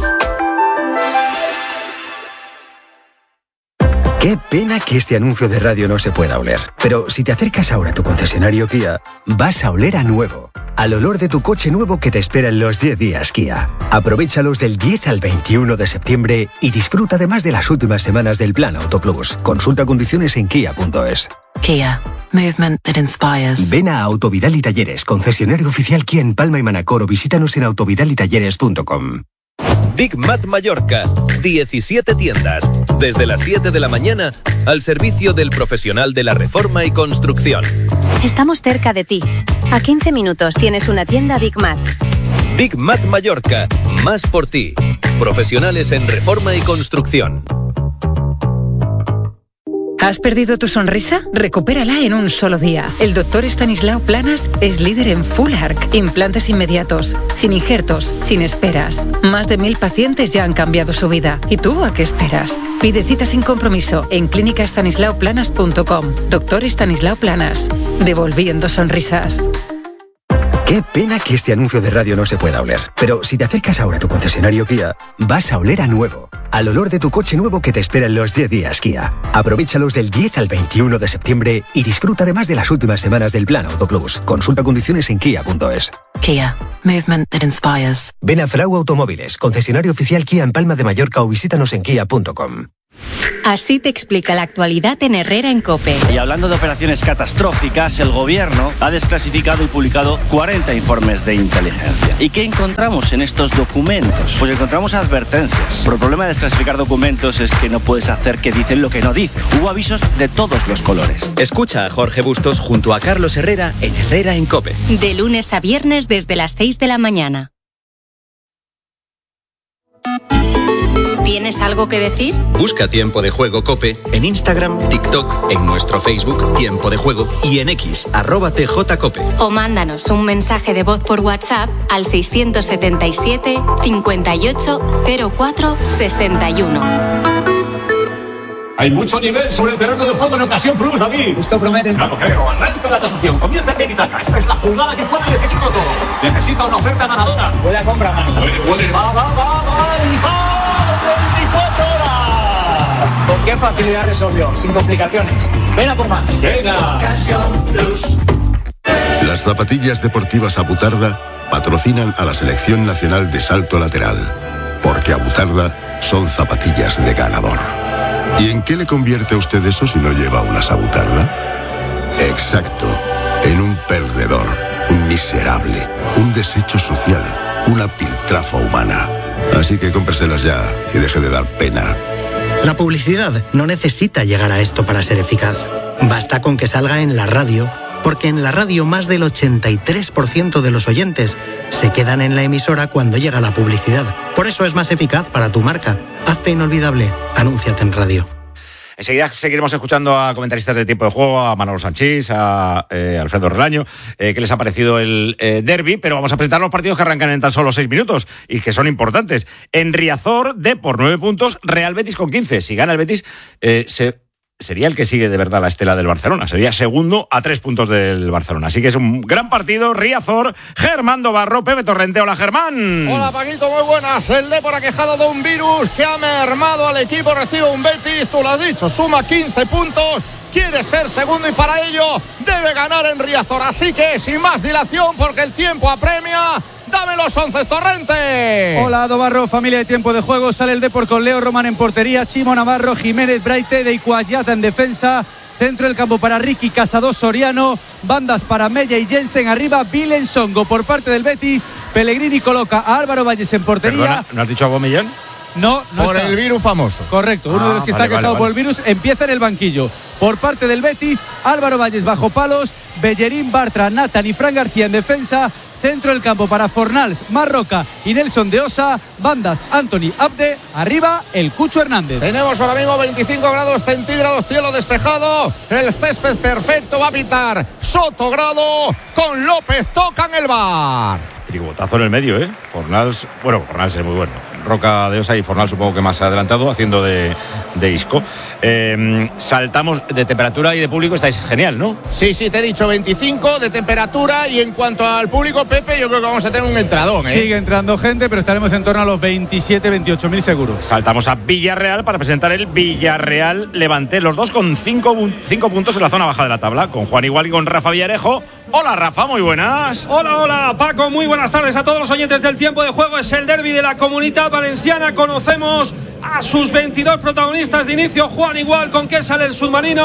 Speaker 15: Qué pena que este anuncio de radio no se pueda oler. Pero si te acercas ahora a tu concesionario Kia, vas a oler a nuevo. Al olor de tu coche nuevo que te espera en los 10 días Kia. Aprovéchalos del 10 al 21 de septiembre y disfruta además de las últimas semanas del Plan Auto Plus. Consulta condiciones en kia.es.
Speaker 16: Kia. Movement that inspires.
Speaker 15: Ven a Autovidal y Talleres, concesionario oficial Kia en Palma y Manacor, o visítanos en autovidalitalleres.com.
Speaker 17: Big Mat Mallorca, 17 tiendas, desde las 7 de la mañana, al servicio del profesional de la reforma y construcción.
Speaker 18: Estamos cerca de ti. A 15 minutos tienes una tienda Big Mat.
Speaker 17: Big Mat Mallorca, más por ti. Profesionales en reforma y construcción.
Speaker 19: ¿Has perdido tu sonrisa? Recupérala en un solo día. El Dr. Estanislao Planas es líder en Full Arch, implantes inmediatos, sin injertos, sin esperas. Más de 1000 pacientes ya han cambiado su vida. ¿Y tú a qué esperas? Pide cita sin compromiso en clínicaestanislaoplanas.com. Dr. Estanislao Planas, devolviendo sonrisas.
Speaker 15: Qué pena que este anuncio de radio no se pueda oler. Pero si te acercas ahora a tu concesionario Kia, vas a oler a nuevo. Al olor de tu coche nuevo que te espera en los 10 días Kia. Aprovéchalos del 10 al 21 de septiembre y disfruta además de las últimas semanas del Plan Auto Plus. Consulta condiciones en kia.es.
Speaker 16: Kia. Movement that inspires.
Speaker 15: Ven a Frau Automóviles, concesionario oficial Kia en Palma de Mallorca o visítanos en kia.com.
Speaker 20: Así te explica la actualidad en Herrera en COPE.
Speaker 21: Y hablando de operaciones catastróficas, el gobierno ha desclasificado y publicado 40 informes de inteligencia. ¿Y qué encontramos en estos documentos? Pues encontramos advertencias. Pero el problema de desclasificar documentos es que no puedes hacer que dicen lo que no dicen. Hubo avisos de todos los colores.
Speaker 22: Escucha a Jorge Bustos junto a Carlos Herrera en Herrera en COPE.
Speaker 20: De lunes a viernes desde las 6 de la mañana. ¿Tienes algo que decir?
Speaker 22: Busca Tiempo de Juego COPE en Instagram, TikTok, en nuestro Facebook Tiempo de Juego y en X, @TJCOPE.
Speaker 20: O mándanos un mensaje de voz por WhatsApp al 677 58 04 61.
Speaker 23: Hay mucho nivel sobre el terreno de juego en Ocasión Plus, David.
Speaker 24: Esto promete.
Speaker 23: Claro, creo. Arranca la tasación. Comienza a Taca. Esta es la jugada que puede definirlo todo. Necesita una oferta ganadora.
Speaker 24: Puede comprar más.
Speaker 23: Puede. Va. 24 horas.
Speaker 24: ¿Con qué facilidad resolvió? Sin complicaciones. Ven a por más.
Speaker 23: Venga. Ocasión Plus.
Speaker 25: Las zapatillas deportivas Abutarda patrocinan a la Selección Nacional de Salto Lateral. Porque Abutarda son zapatillas de ganador. ¿Y en qué le convierte a usted eso si no lleva una Abutarda? Exacto, en un perdedor, un miserable, un desecho social, una piltrafa humana. Así que cómpreselas ya y deje de dar pena.
Speaker 26: La publicidad no necesita llegar a esto para ser eficaz. Basta con que salga en la radio, porque en la radio más del 83% de los oyentes se quedan en la emisora cuando llega la publicidad. Por eso es más eficaz para tu marca. Hazte inolvidable. Anúnciate en radio.
Speaker 2: Enseguida seguiremos escuchando a comentaristas de Tiempo de Juego, a Manolo Sanchís, a Alfredo Relaño, qué les ha parecido el derbi, pero vamos a presentar los partidos que arrancan en tan solo 6 minutos y que son importantes. En Riazor, Depor 9 puntos, Real Betis con 15. Si gana el Betis, sería el que sigue de verdad la estela del Barcelona. Sería segundo a 3 puntos del Barcelona. Así que es un gran partido. Riazor, Germán Dobarro, Pepe Torrente. Hola, Germán.
Speaker 27: Hola, Paquito, muy buenas. El Depor ha quejado de un virus que ha mermado al equipo. Recibe un Betis, tú lo has dicho, suma 15 puntos. Quiere ser segundo y para ello debe ganar en Riazor. Así que sin más dilación, porque el tiempo apremia, dame los 11, Torrente.
Speaker 28: Hola, Dobarro, familia de Tiempo de Juego. Sale el Depor con Leo Román en portería, Chimo Navarro, Jiménez, Braite, de Icuayata en defensa. Centro del campo para Ricky, Casado, Soriano. Bandas para Mella y Jensen. Arriba, Vilen Songo. Por parte del Betis, Pellegrini coloca a Álvaro Valles en portería.
Speaker 2: Perdona, ¿no has dicho a Aubameyang?
Speaker 28: No
Speaker 27: por
Speaker 28: está.
Speaker 27: El virus famoso.
Speaker 28: Correcto, uno de los que está quejado por el virus empieza en el banquillo. Por parte del Betis, Álvaro Valles bajo palos, Bellerín, Bartra, Nathan y Fran García en defensa. Centro del campo para Fornals, Marroca y Nelson de Osa. Bandas, Anthony Abde. Arriba, el Cucho Hernández.
Speaker 27: Tenemos ahora mismo 25 grados centígrados, cielo despejado. El césped perfecto, va a pitar Sotogrado con López. Tocan el bar.
Speaker 2: Tribotazo en el medio, ¿eh? Fornals es muy bueno. Roca de Osa y Fornals supongo que más adelantado, haciendo de Isco. Saltamos de temperatura y de público, estáis genial, ¿no?
Speaker 27: Sí, te he dicho 25 de temperatura, y en cuanto al público, Pepe, yo creo que vamos a tener un entradón, ¿eh?
Speaker 28: Sigue entrando gente, pero estaremos en torno a los 27-28.000 seguros.
Speaker 2: Saltamos a Villarreal para presentar el Villarreal Levante, los dos con 5 puntos en la zona baja de la tabla, con Juan Igual y con Rafa Villarejo. Hola, Rafa, muy buenas.
Speaker 29: Hola, Paco, muy buenas tardes a todos los oyentes del Tiempo de Juego. Es el derbi de la Comunidad Valenciana. Conocemos a sus 22 protagonistas de inicio. Juan Igual, ¿con qué sale el submarino?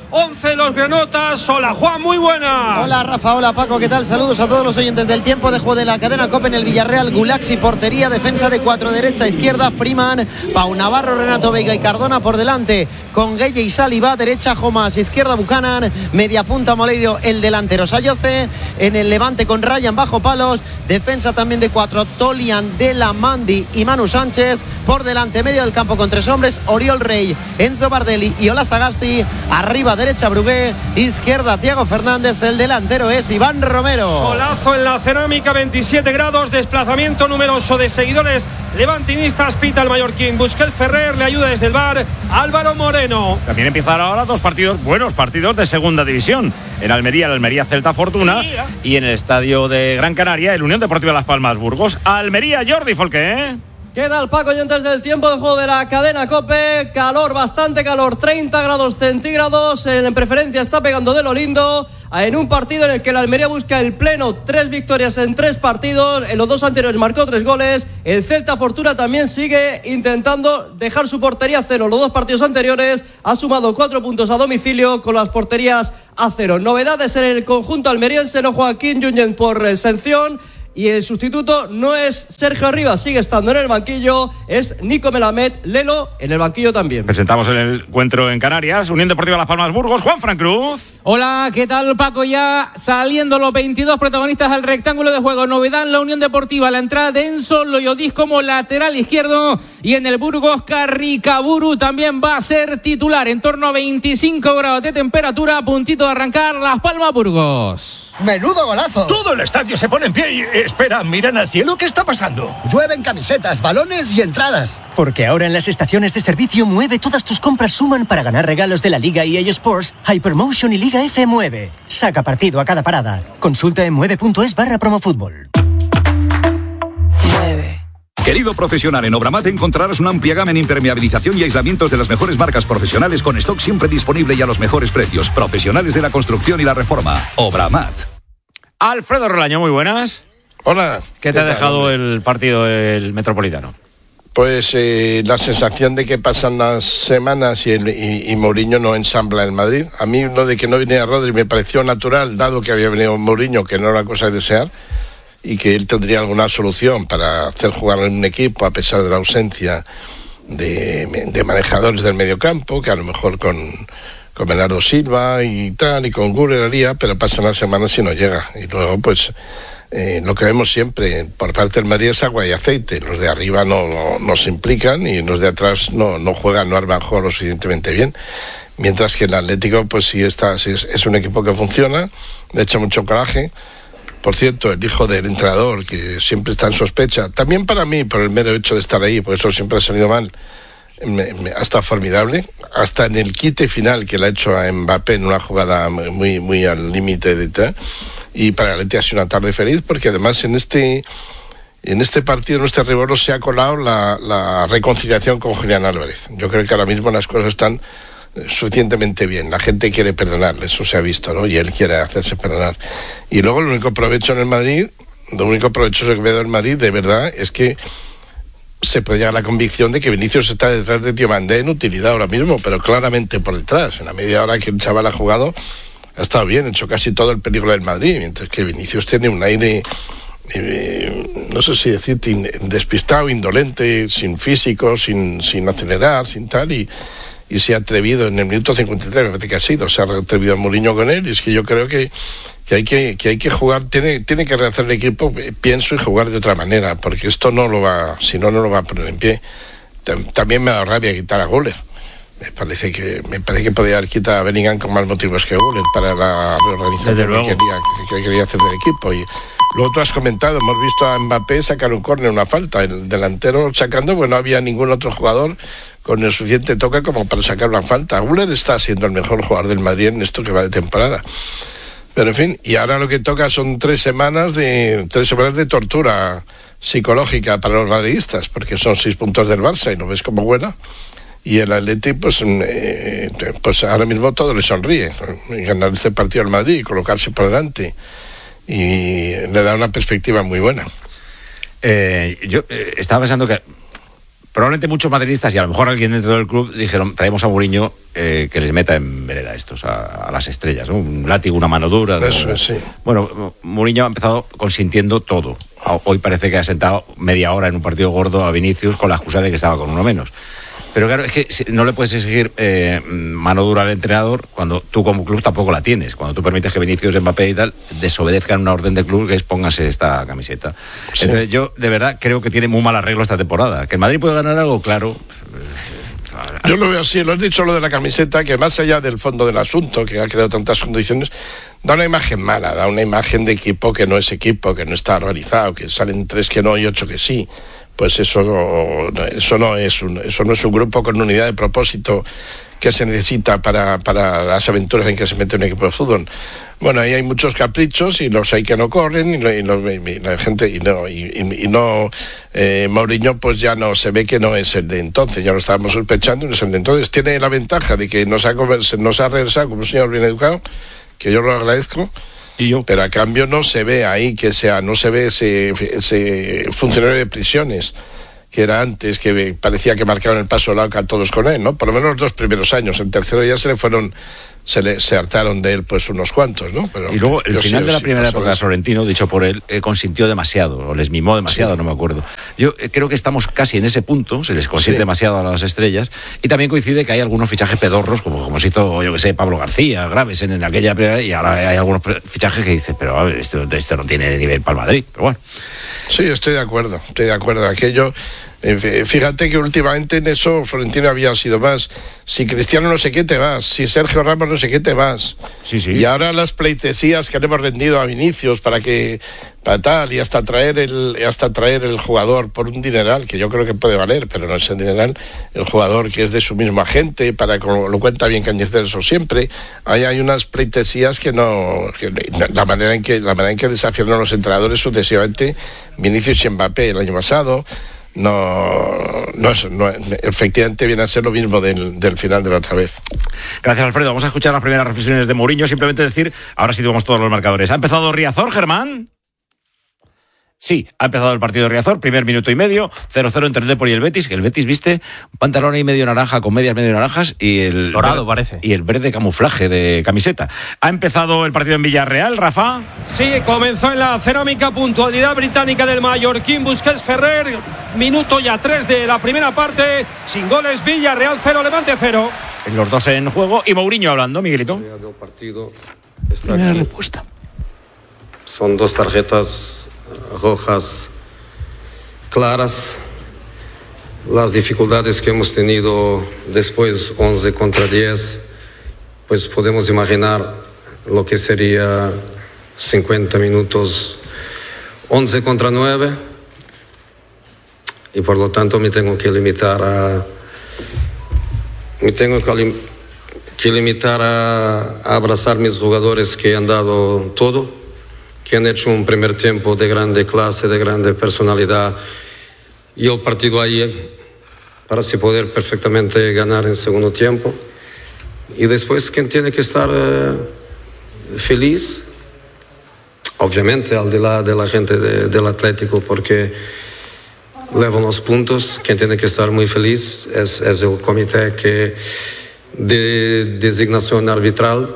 Speaker 29: 11 de los granotas. Hola Juan, muy buenas.
Speaker 1: Hola Rafa, hola Paco, ¿qué tal? Saludos a todos los oyentes del tiempo de juego de la cadena COPE en el Villarreal. Gulaxi, portería, defensa de 4, derecha, izquierda, Freeman, Pau Navarro, Renato Veiga y Cardona por delante, con Gueye y Saliba, derecha Jomas, izquierda Buchanan, media punta Moleiro, el delantero Sayoce, en el Levante con Ryan bajo palos, defensa también de 4, Tolian, De La Mandi y Manu Sánchez, por delante medio del campo con 3 hombres, Oriol Rey, Enzo Bardelli y Ola Sagasti, arriba derecha Brugué, izquierda Thiago Fernández, el delantero es Iván Romero.
Speaker 29: Solazo en la Cerámica, 27 grados, desplazamiento numeroso de seguidores levantinistas, pita el mallorquín, Busquets Ferrer, le ayuda desde el bar Álvaro Moreno.
Speaker 2: También empiezan ahora 2 partidos, buenos partidos de segunda división. En Almería, el Almería Celta Fortuna, y en el estadio de Gran Canaria, el Unión Deportiva Las Palmas Burgos. Almería, Jordi Folqué.
Speaker 3: ¿Qué tal, Paco? Y antes del tiempo de juego de la cadena COPE, calor, bastante calor, 30 grados centígrados, en preferencia está pegando de lo lindo, en un partido en el que la Almería busca el pleno, 3 victorias en 3 partidos, en los 2 anteriores marcó 3 goles, el Celta Fortuna también sigue intentando dejar su portería a 0, los 2 partidos anteriores ha sumado 4 puntos a domicilio con las porterías a 0. Novedades en el conjunto almeriense, no Joaquín Junyent por sanción. Y el sustituto no es Sergio Arribas, sigue estando en el banquillo, es Nico Melamed, Lelo en el banquillo también.
Speaker 2: Presentamos el encuentro en Canarias, Unión Deportiva Las Palmas Burgos, Juan Fran Cruz.
Speaker 5: Hola, ¿qué tal, Paco? Ya saliendo los 22 protagonistas al rectángulo de juego. Novedad en la Unión Deportiva, la entrada de Enzo Loyodis como lateral izquierdo, y en el Burgos Carricaburu también va a ser titular, en torno a 25 grados de temperatura, a puntito de arrancar Las Palmas Burgos.
Speaker 6: ¡Menudo golazo!
Speaker 8: Todo el estadio se pone en pie y... Espera, miran al cielo, ¿qué está pasando?
Speaker 6: Llueven camisetas, balones y entradas.
Speaker 9: Porque ahora en las estaciones de servicio Mueve todas tus compras suman para ganar regalos de la Liga EA Sports, Hypermotion y Liga F Mueve. Saca partido a cada parada. Consulta en mueve.es/promofútbol.
Speaker 10: Querido profesional, en Obramat encontrarás una amplia gama en impermeabilización y aislamientos de las mejores marcas profesionales con stock siempre disponible y a los mejores precios. Profesionales de la construcción y la reforma. Obramat.
Speaker 2: Alfredo Relaño, muy buenas.
Speaker 11: Hola.
Speaker 2: ¿Qué te ha dejado el partido del Metropolitano?
Speaker 11: Pues la sensación de que pasan las semanas y Mourinho no ensambla el Madrid. A mí lo de que no viniera Rodri me pareció natural, dado que había venido Mourinho, que no era cosa de desear, y que él tendría alguna solución para hacer jugar en un equipo a pesar de la ausencia de manejadores del mediocampo, que a lo mejor con Bernardo Silva y tal, y con Güler haría, pero pasan las semanas y no llega. Y luego, pues, lo que vemos siempre por parte del Madrid es agua y aceite. Los de arriba no se implican y los de atrás no juegan, no arman juego lo suficientemente bien. Mientras que el Atlético, pues sí es un equipo que funciona, le echa mucho coraje. Por cierto, el hijo del entrenador, que siempre está en sospecha, también para mí, por el mero hecho de estar ahí, porque eso siempre ha salido mal, ha estado formidable, hasta en el quite final que le ha hecho a Mbappé en una jugada muy al límite de tal. Y para el Atleti ha sido una tarde feliz, porque además en este partido, en este revuelo, se ha colado la reconciliación con Julián Álvarez. Yo creo que ahora mismo las cosas están suficientemente bien, la gente quiere perdonarle, eso se ha visto, ¿no? Y él quiere hacerse perdonar. Y luego el único provecho en el Madrid, lo único provechoso que veo del Madrid, de verdad, es que se puede llegar a la convicción de que Vinicius está detrás de Diomandé en utilidad ahora mismo, pero claramente por detrás. En la media hora que el chaval ha jugado, ha estado bien, ha hecho casi todo el peligro del Madrid, mientras que Vinicius tiene un aire, no sé si decirte, despistado, indolente, sin físico, sin acelerar, sin tal, y se ha atrevido en el minuto 53, me parece que ha sido, se ha atrevido a Mourinho con él, y es que yo creo que hay que jugar, tiene que rehacer el equipo, pienso, y jugar de otra manera, porque esto no lo va a poner en pie. También me da rabia quitar a Güler. Me parece que podía haber quitado a Bellingham con más motivos que Güler para la reorganización que quería hacer del equipo. Y luego tú has comentado, hemos visto a Mbappé sacar un córner, una falta, el delantero sacando, pues no había ningún otro jugador con el suficiente toque como para sacar una falta. Güler está siendo el mejor jugador del Madrid en esto que va de temporada. Pero en fin, y ahora lo que toca son 3 semanas de tortura psicológica para los madridistas, porque son 6 puntos del Barça y lo ves como bueno. Y el Atleti, pues ahora mismo todo le sonríe. Ganar este partido al Madrid y colocarse por delante. Y le da una perspectiva muy buena.
Speaker 2: Yo estaba pensando que probablemente muchos madridistas y a lo mejor alguien dentro del club dijeron, traemos a Mourinho que les meta en vereda estos, a las estrellas, ¿no? Un látigo, una mano dura.
Speaker 11: Eso es, sí.
Speaker 2: Bueno, Mourinho ha empezado consintiendo todo. Hoy parece que ha sentado media hora en un partido gordo a Vinicius con la excusa de que estaba con uno menos. Pero claro, es que no le puedes exigir mano dura al entrenador cuando tú como club tampoco la tienes. Cuando tú permites que Vinicius, Mbappé y tal desobedezcan una orden del club que es póngase esta camiseta. Sí. Entonces yo de verdad creo que tiene muy mal arreglo esta temporada. ¿Que el Madrid puede ganar algo? Claro.
Speaker 11: Yo lo veo así, lo has dicho lo de la camiseta, que más allá del fondo del asunto, que ha creado tantas condiciones, da una imagen mala, da una imagen de equipo que no es equipo, que no está organizado, que salen 3 que no y 8 que sí. Pues eso no es un grupo con unidad de propósito que se necesita para las aventuras en que se mete un equipo de fútbol. Bueno, ahí hay muchos caprichos y los hay que no corren y la gente Mourinho pues ya no se ve que no es el de entonces, ya lo estábamos sospechando, no es el de entonces. Tiene la ventaja de que nos ha regresado como un señor bien educado, que yo lo agradezco. Pero a cambio no se ve ahí no se ve ese funcionario de prisiones que era antes, que parecía que marcaban el paso al a todos con él, ¿no? Por lo menos los 2 primeros años. El tercero ya se hartaron de él pues unos cuantos, ¿no? Pero
Speaker 2: y luego el final de la primera época de Florentino, dicho por él, consintió demasiado, o les mimó demasiado, no me acuerdo. Yo creo que estamos casi en ese punto, se les consiente demasiado a las estrellas, y también coincide que hay algunos fichajes pedorros, como se hizo, yo que sé, Pablo García, Graves en aquella primera, y ahora hay algunos fichajes que dicen, pero a ver, esto no tiene nivel para el Madrid, pero bueno.
Speaker 11: Sí, estoy de acuerdo. Aquello, fíjate que últimamente en eso Florentino había sido más. Si Cristiano no sé qué te vas, si Sergio Ramos no sé qué te vas.
Speaker 2: Sí.
Speaker 11: Y ahora las pleitesías que le hemos rendido a Vinicius para tal, y hasta traer el jugador por un dineral, que yo creo que puede valer, pero no es el dineral, el jugador que es de su mismo agente, como lo cuenta bien Cañizares eso siempre. Ahí hay unas pleitesías que la manera en que desafiaron a los entrenadores sucesivamente, Vinicius y Mbappé el año pasado, efectivamente viene a ser lo mismo del final de la otra vez.
Speaker 2: Gracias, Alfredo. Vamos a escuchar las primeras reflexiones de Mourinho. Simplemente decir, ahora sí tenemos todos los marcadores. ¿Ha empezado Riazor, Germán? Sí, ha empezado el partido de Riazor, primer minuto y medio, 0-0 entre el Depor y el Betis, que el Betis viste un pantalón ahí medio naranja con medias medio naranjas y el
Speaker 28: dorado parece.
Speaker 2: Y el verde camuflaje de camiseta. ¿Ha empezado el partido en Villarreal, Rafa?
Speaker 29: Sí, comenzó en la cerámica, puntualidad británica del mallorquín Busquets Ferrer, minuto ya 3 de la primera parte, sin goles, Villarreal 0, Levante 0.
Speaker 2: Los dos en juego y Mourinho hablando, Miguelito.
Speaker 4: El partido está primera aquí. Respuesta. Son 2 tarjetas rojas claras. Las dificultades que hemos tenido después 11 contra 10, pues podemos imaginar lo que sería 50 minutos 11 contra 9, y por lo tanto me tengo que limitar a abrazar mis jugadores que han dado todo, que han hecho un primer tiempo de grande clase, de grande personalidad, y el partido ahí para así poder perfectamente ganar en segundo tiempo. Y después, quien tiene que estar feliz, obviamente al de la gente del Atlético, porque levan los puntos. Quien tiene que estar muy feliz es el comité de designación arbitral,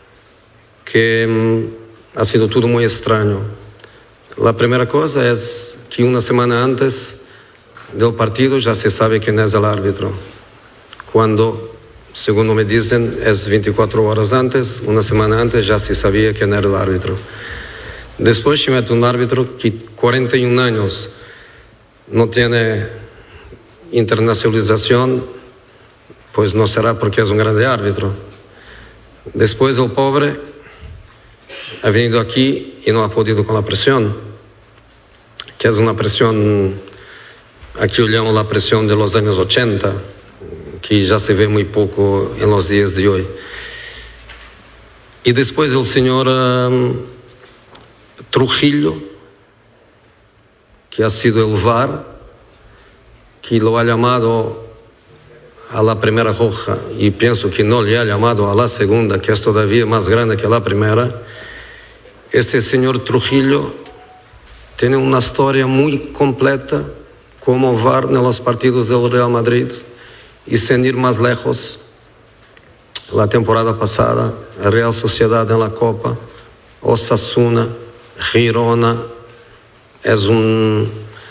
Speaker 4: que ha sido todo muy extraño. La primera cosa es que una semana antes del partido ya se sabe quién es el árbitro. Cuando, según me dicen, es 24 horas antes, una semana antes ya se sabía quién era el árbitro. Después se mete un árbitro que 41 años no tiene internacionalización, pues no será porque es un grande árbitro. Después el pobre ha venido aquí y no ha podido con la presión, que es una presión, aquí yo llamo la presión de los años 80, que ya se ve muy poco en los días de hoy. Y después el señor Trujillo, que ha sido el VAR, que lo ha llamado a la primera roja, y pienso que no le ha llamado a la segunda, que es todavía más grande que la primera. Este señor Trujillo tiene una historia muy completa como VAR en los partidos del Real Madrid y sin ir más lejos, la temporada pasada, Real Sociedad en la Copa, Osasuna, Girona, es un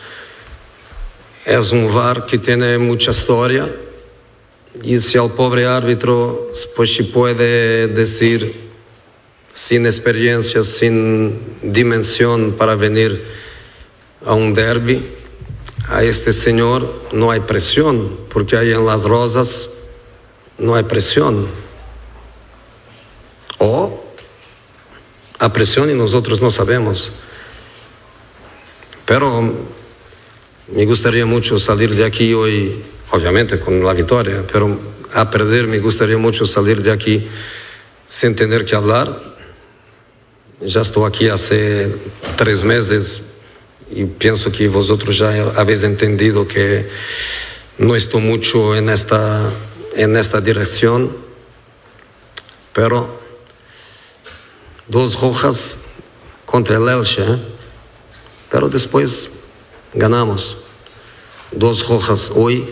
Speaker 4: VAR que tiene mucha historia y si el pobre árbitro pues si puede decir sin experiencia, sin dimensión para venir a un derbi, a este señor no hay presión, porque ahí en Las Rosas no hay presión. O a presión y nosotros no sabemos. Pero me gustaría mucho salir de aquí hoy, obviamente con la victoria, pero a perder me gustaría mucho salir de aquí sin tener que hablar. Ya estoy aquí hace 3 meses y pienso que vosotros ya habéis entendido que no estoy mucho en esta dirección, pero 2 rojas contra el Elche, pero después ganamos. 2 rojas hoy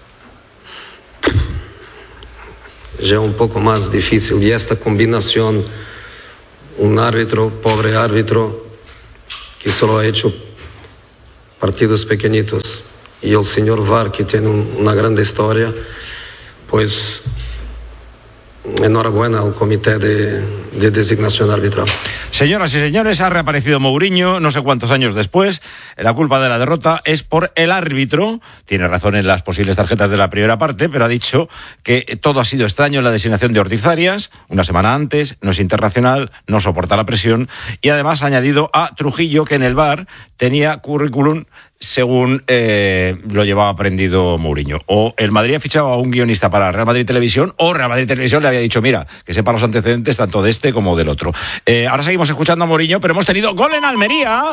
Speaker 4: ya un poco más difícil y esta combinación, un árbitro, pobre árbitro que solo ha hecho partidos pequeñitos y el señor VAR que tiene una gran historia, pues enhorabuena al comité de designación arbitral.
Speaker 2: Señoras y señores, ha reaparecido Mourinho no sé cuántos años después. La culpa de la derrota es por el árbitro. Tiene razón en las posibles tarjetas de la primera parte, pero ha dicho que todo ha sido extraño en la designación de Ortiz Arias, una semana antes, no es internacional, no soporta la presión, y además ha añadido a Trujillo que en el VAR tenía currículum según lo llevaba aprendido Mourinho. O el Madrid ha fichado a un guionista para Real Madrid Televisión, o Real Madrid Televisión le había dicho, mira, que sepa los antecedentes tanto de este como del otro. Ahora seguimos escuchando a Mourinho, pero hemos tenido gol en Almería.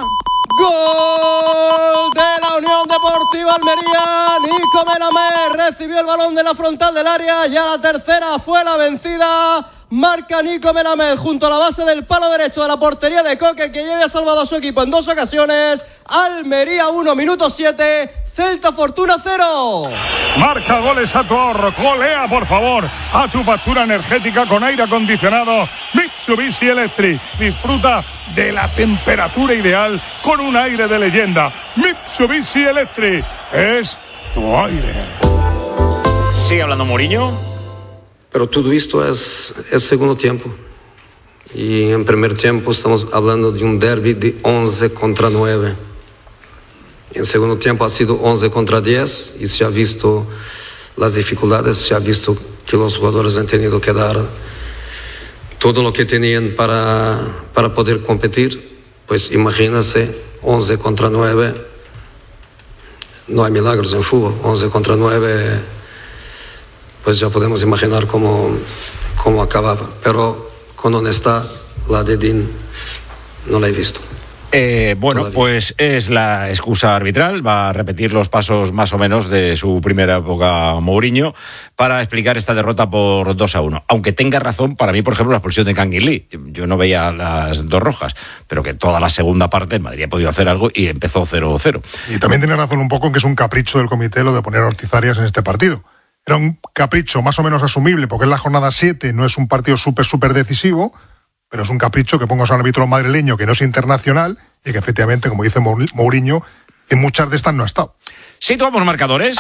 Speaker 3: Gol de la Unión Deportiva Almería. Nico Melamé recibió el balón de la frontal del área, ya la tercera fue la vencida. Marca Nico Melamed junto a la base del palo derecho de la portería de Coque, que ya había salvado a su equipo en 2 ocasiones. Almería 1, minuto 7, Celta Fortuna 0.
Speaker 27: Marca goles a tu ahorro, golea por favor a tu factura energética con aire acondicionado Mitsubishi Electric. Disfruta de la temperatura ideal con un aire de leyenda. Mitsubishi Electric es tu aire.
Speaker 2: Sigue hablando Mourinho.
Speaker 4: Pero todo esto es segundo tiempo. Y en primer tiempo estamos hablando de un derbi de 11 contra 9. En segundo tiempo ha sido 11 contra 10 y se ha visto las dificultades, se ha visto que los jugadores han tenido que dar todo lo que tenían para poder competir. Pues imagínense, 11 contra 9. No hay milagros en fútbol. 11 contra 9... pues ya podemos imaginar cómo acababa. Pero con honestidad, la de Dean no la he visto.
Speaker 2: Bueno, pues es la excusa arbitral. Va a repetir los pasos más o menos de su primera época Mourinho para explicar esta derrota por 2-1. Aunque tenga razón, para mí, por ejemplo, la expulsión de Kangin Lee. Yo no veía las 2 rojas, pero que toda la segunda parte el Madrid ha podido hacer algo y empezó 0-0.
Speaker 7: Y también tiene razón un poco en que es un capricho del comité lo de poner a Ortiz Arias en este partido. Era un capricho más o menos asumible, porque es la jornada 7, no es un partido súper decisivo, pero es un capricho que pongas a un árbitro madrileño que no es internacional y que efectivamente, como dice Mourinho, en muchas de estas no ha estado.
Speaker 2: Situamos marcadores.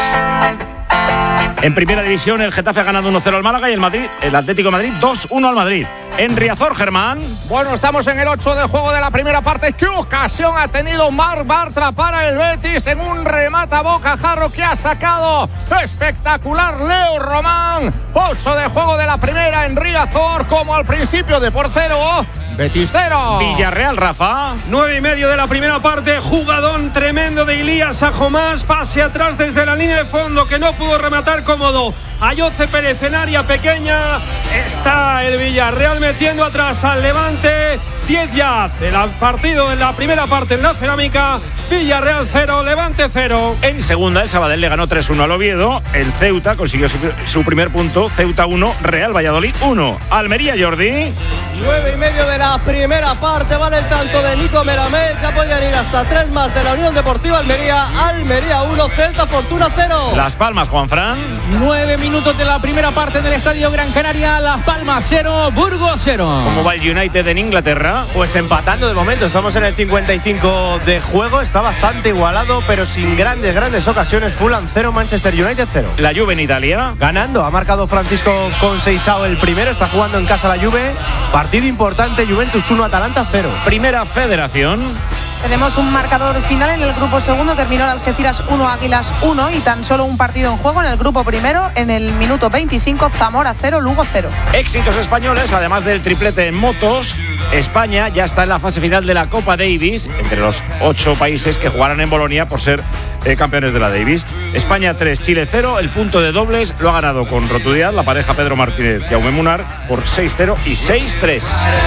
Speaker 2: En primera división, el Getafe ha ganado 1-0 al Málaga y el Atlético de Madrid 2-1 al Madrid. En Riazor, Germán.
Speaker 27: Bueno, estamos en el 8 de juego de la primera parte. ¿Qué ocasión ha tenido Marc Bartra para el Betis en un remate a bocajarro que ha sacado espectacular Leo Román? 8 de juego de la primera en Riazor, como al principio de por 0. Betis 0.
Speaker 2: Villarreal, Rafa.
Speaker 29: 9:30 de la primera parte. Jugadón tremendo de Ilías Ajomás. Pase atrás desde la línea de fondo que no pudo rematar cómodo Ayoce Pérez en área pequeña. Está el Villarreal metiendo atrás al Levante. 10 ya del partido en la primera parte en la Cerámica. Villarreal 0, Levante 0.
Speaker 2: En segunda, el Sabadell le ganó 3-1 al Oviedo. El Ceuta consiguió su primer punto. Ceuta 1, Real Valladolid 1. Almería, Jordi.
Speaker 3: 9:30 de la primera parte. Vale el tanto de Nico Melamed. Ya podían ir hasta 3 más de la Unión Deportiva Almería. Almería 1, Celta Fortuna 0.
Speaker 2: Las Palmas, Juanfran.
Speaker 5: 9 minutos de la primera parte en el Estadio Gran Canaria. Las Palmas 0, Burgos 0.
Speaker 2: ¿Cómo va el United en Inglaterra?
Speaker 1: Pues empatando de momento. Estamos en el 55 de juego. Está bastante igualado, pero sin grandes ocasiones. Fulham 0, Manchester United 0.
Speaker 2: La Juve en Italia.
Speaker 1: Ganando. Ha marcado Francisco Conceição el primero. Está jugando en casa la Juve. Partido importante. Juventus 1, Atalanta 0.
Speaker 2: Primera Federación.
Speaker 12: Tenemos un marcador final en el grupo segundo. Terminó el Algeciras 1, Águilas 1 y tan solo un partido en juego en el grupo primero. En el minuto 25, Zamora 0, Lugo 0.
Speaker 2: Éxitos españoles, además del triplete en motos. España ya está en la fase final de la Copa Davis, entre los 8 países que jugarán en Bolonia por ser campeones de la Davis. España 3, Chile 0. El punto de dobles lo ha ganado con rotundidad la pareja Pedro Martínez y Jaume Munar por 6-0 y 6-3.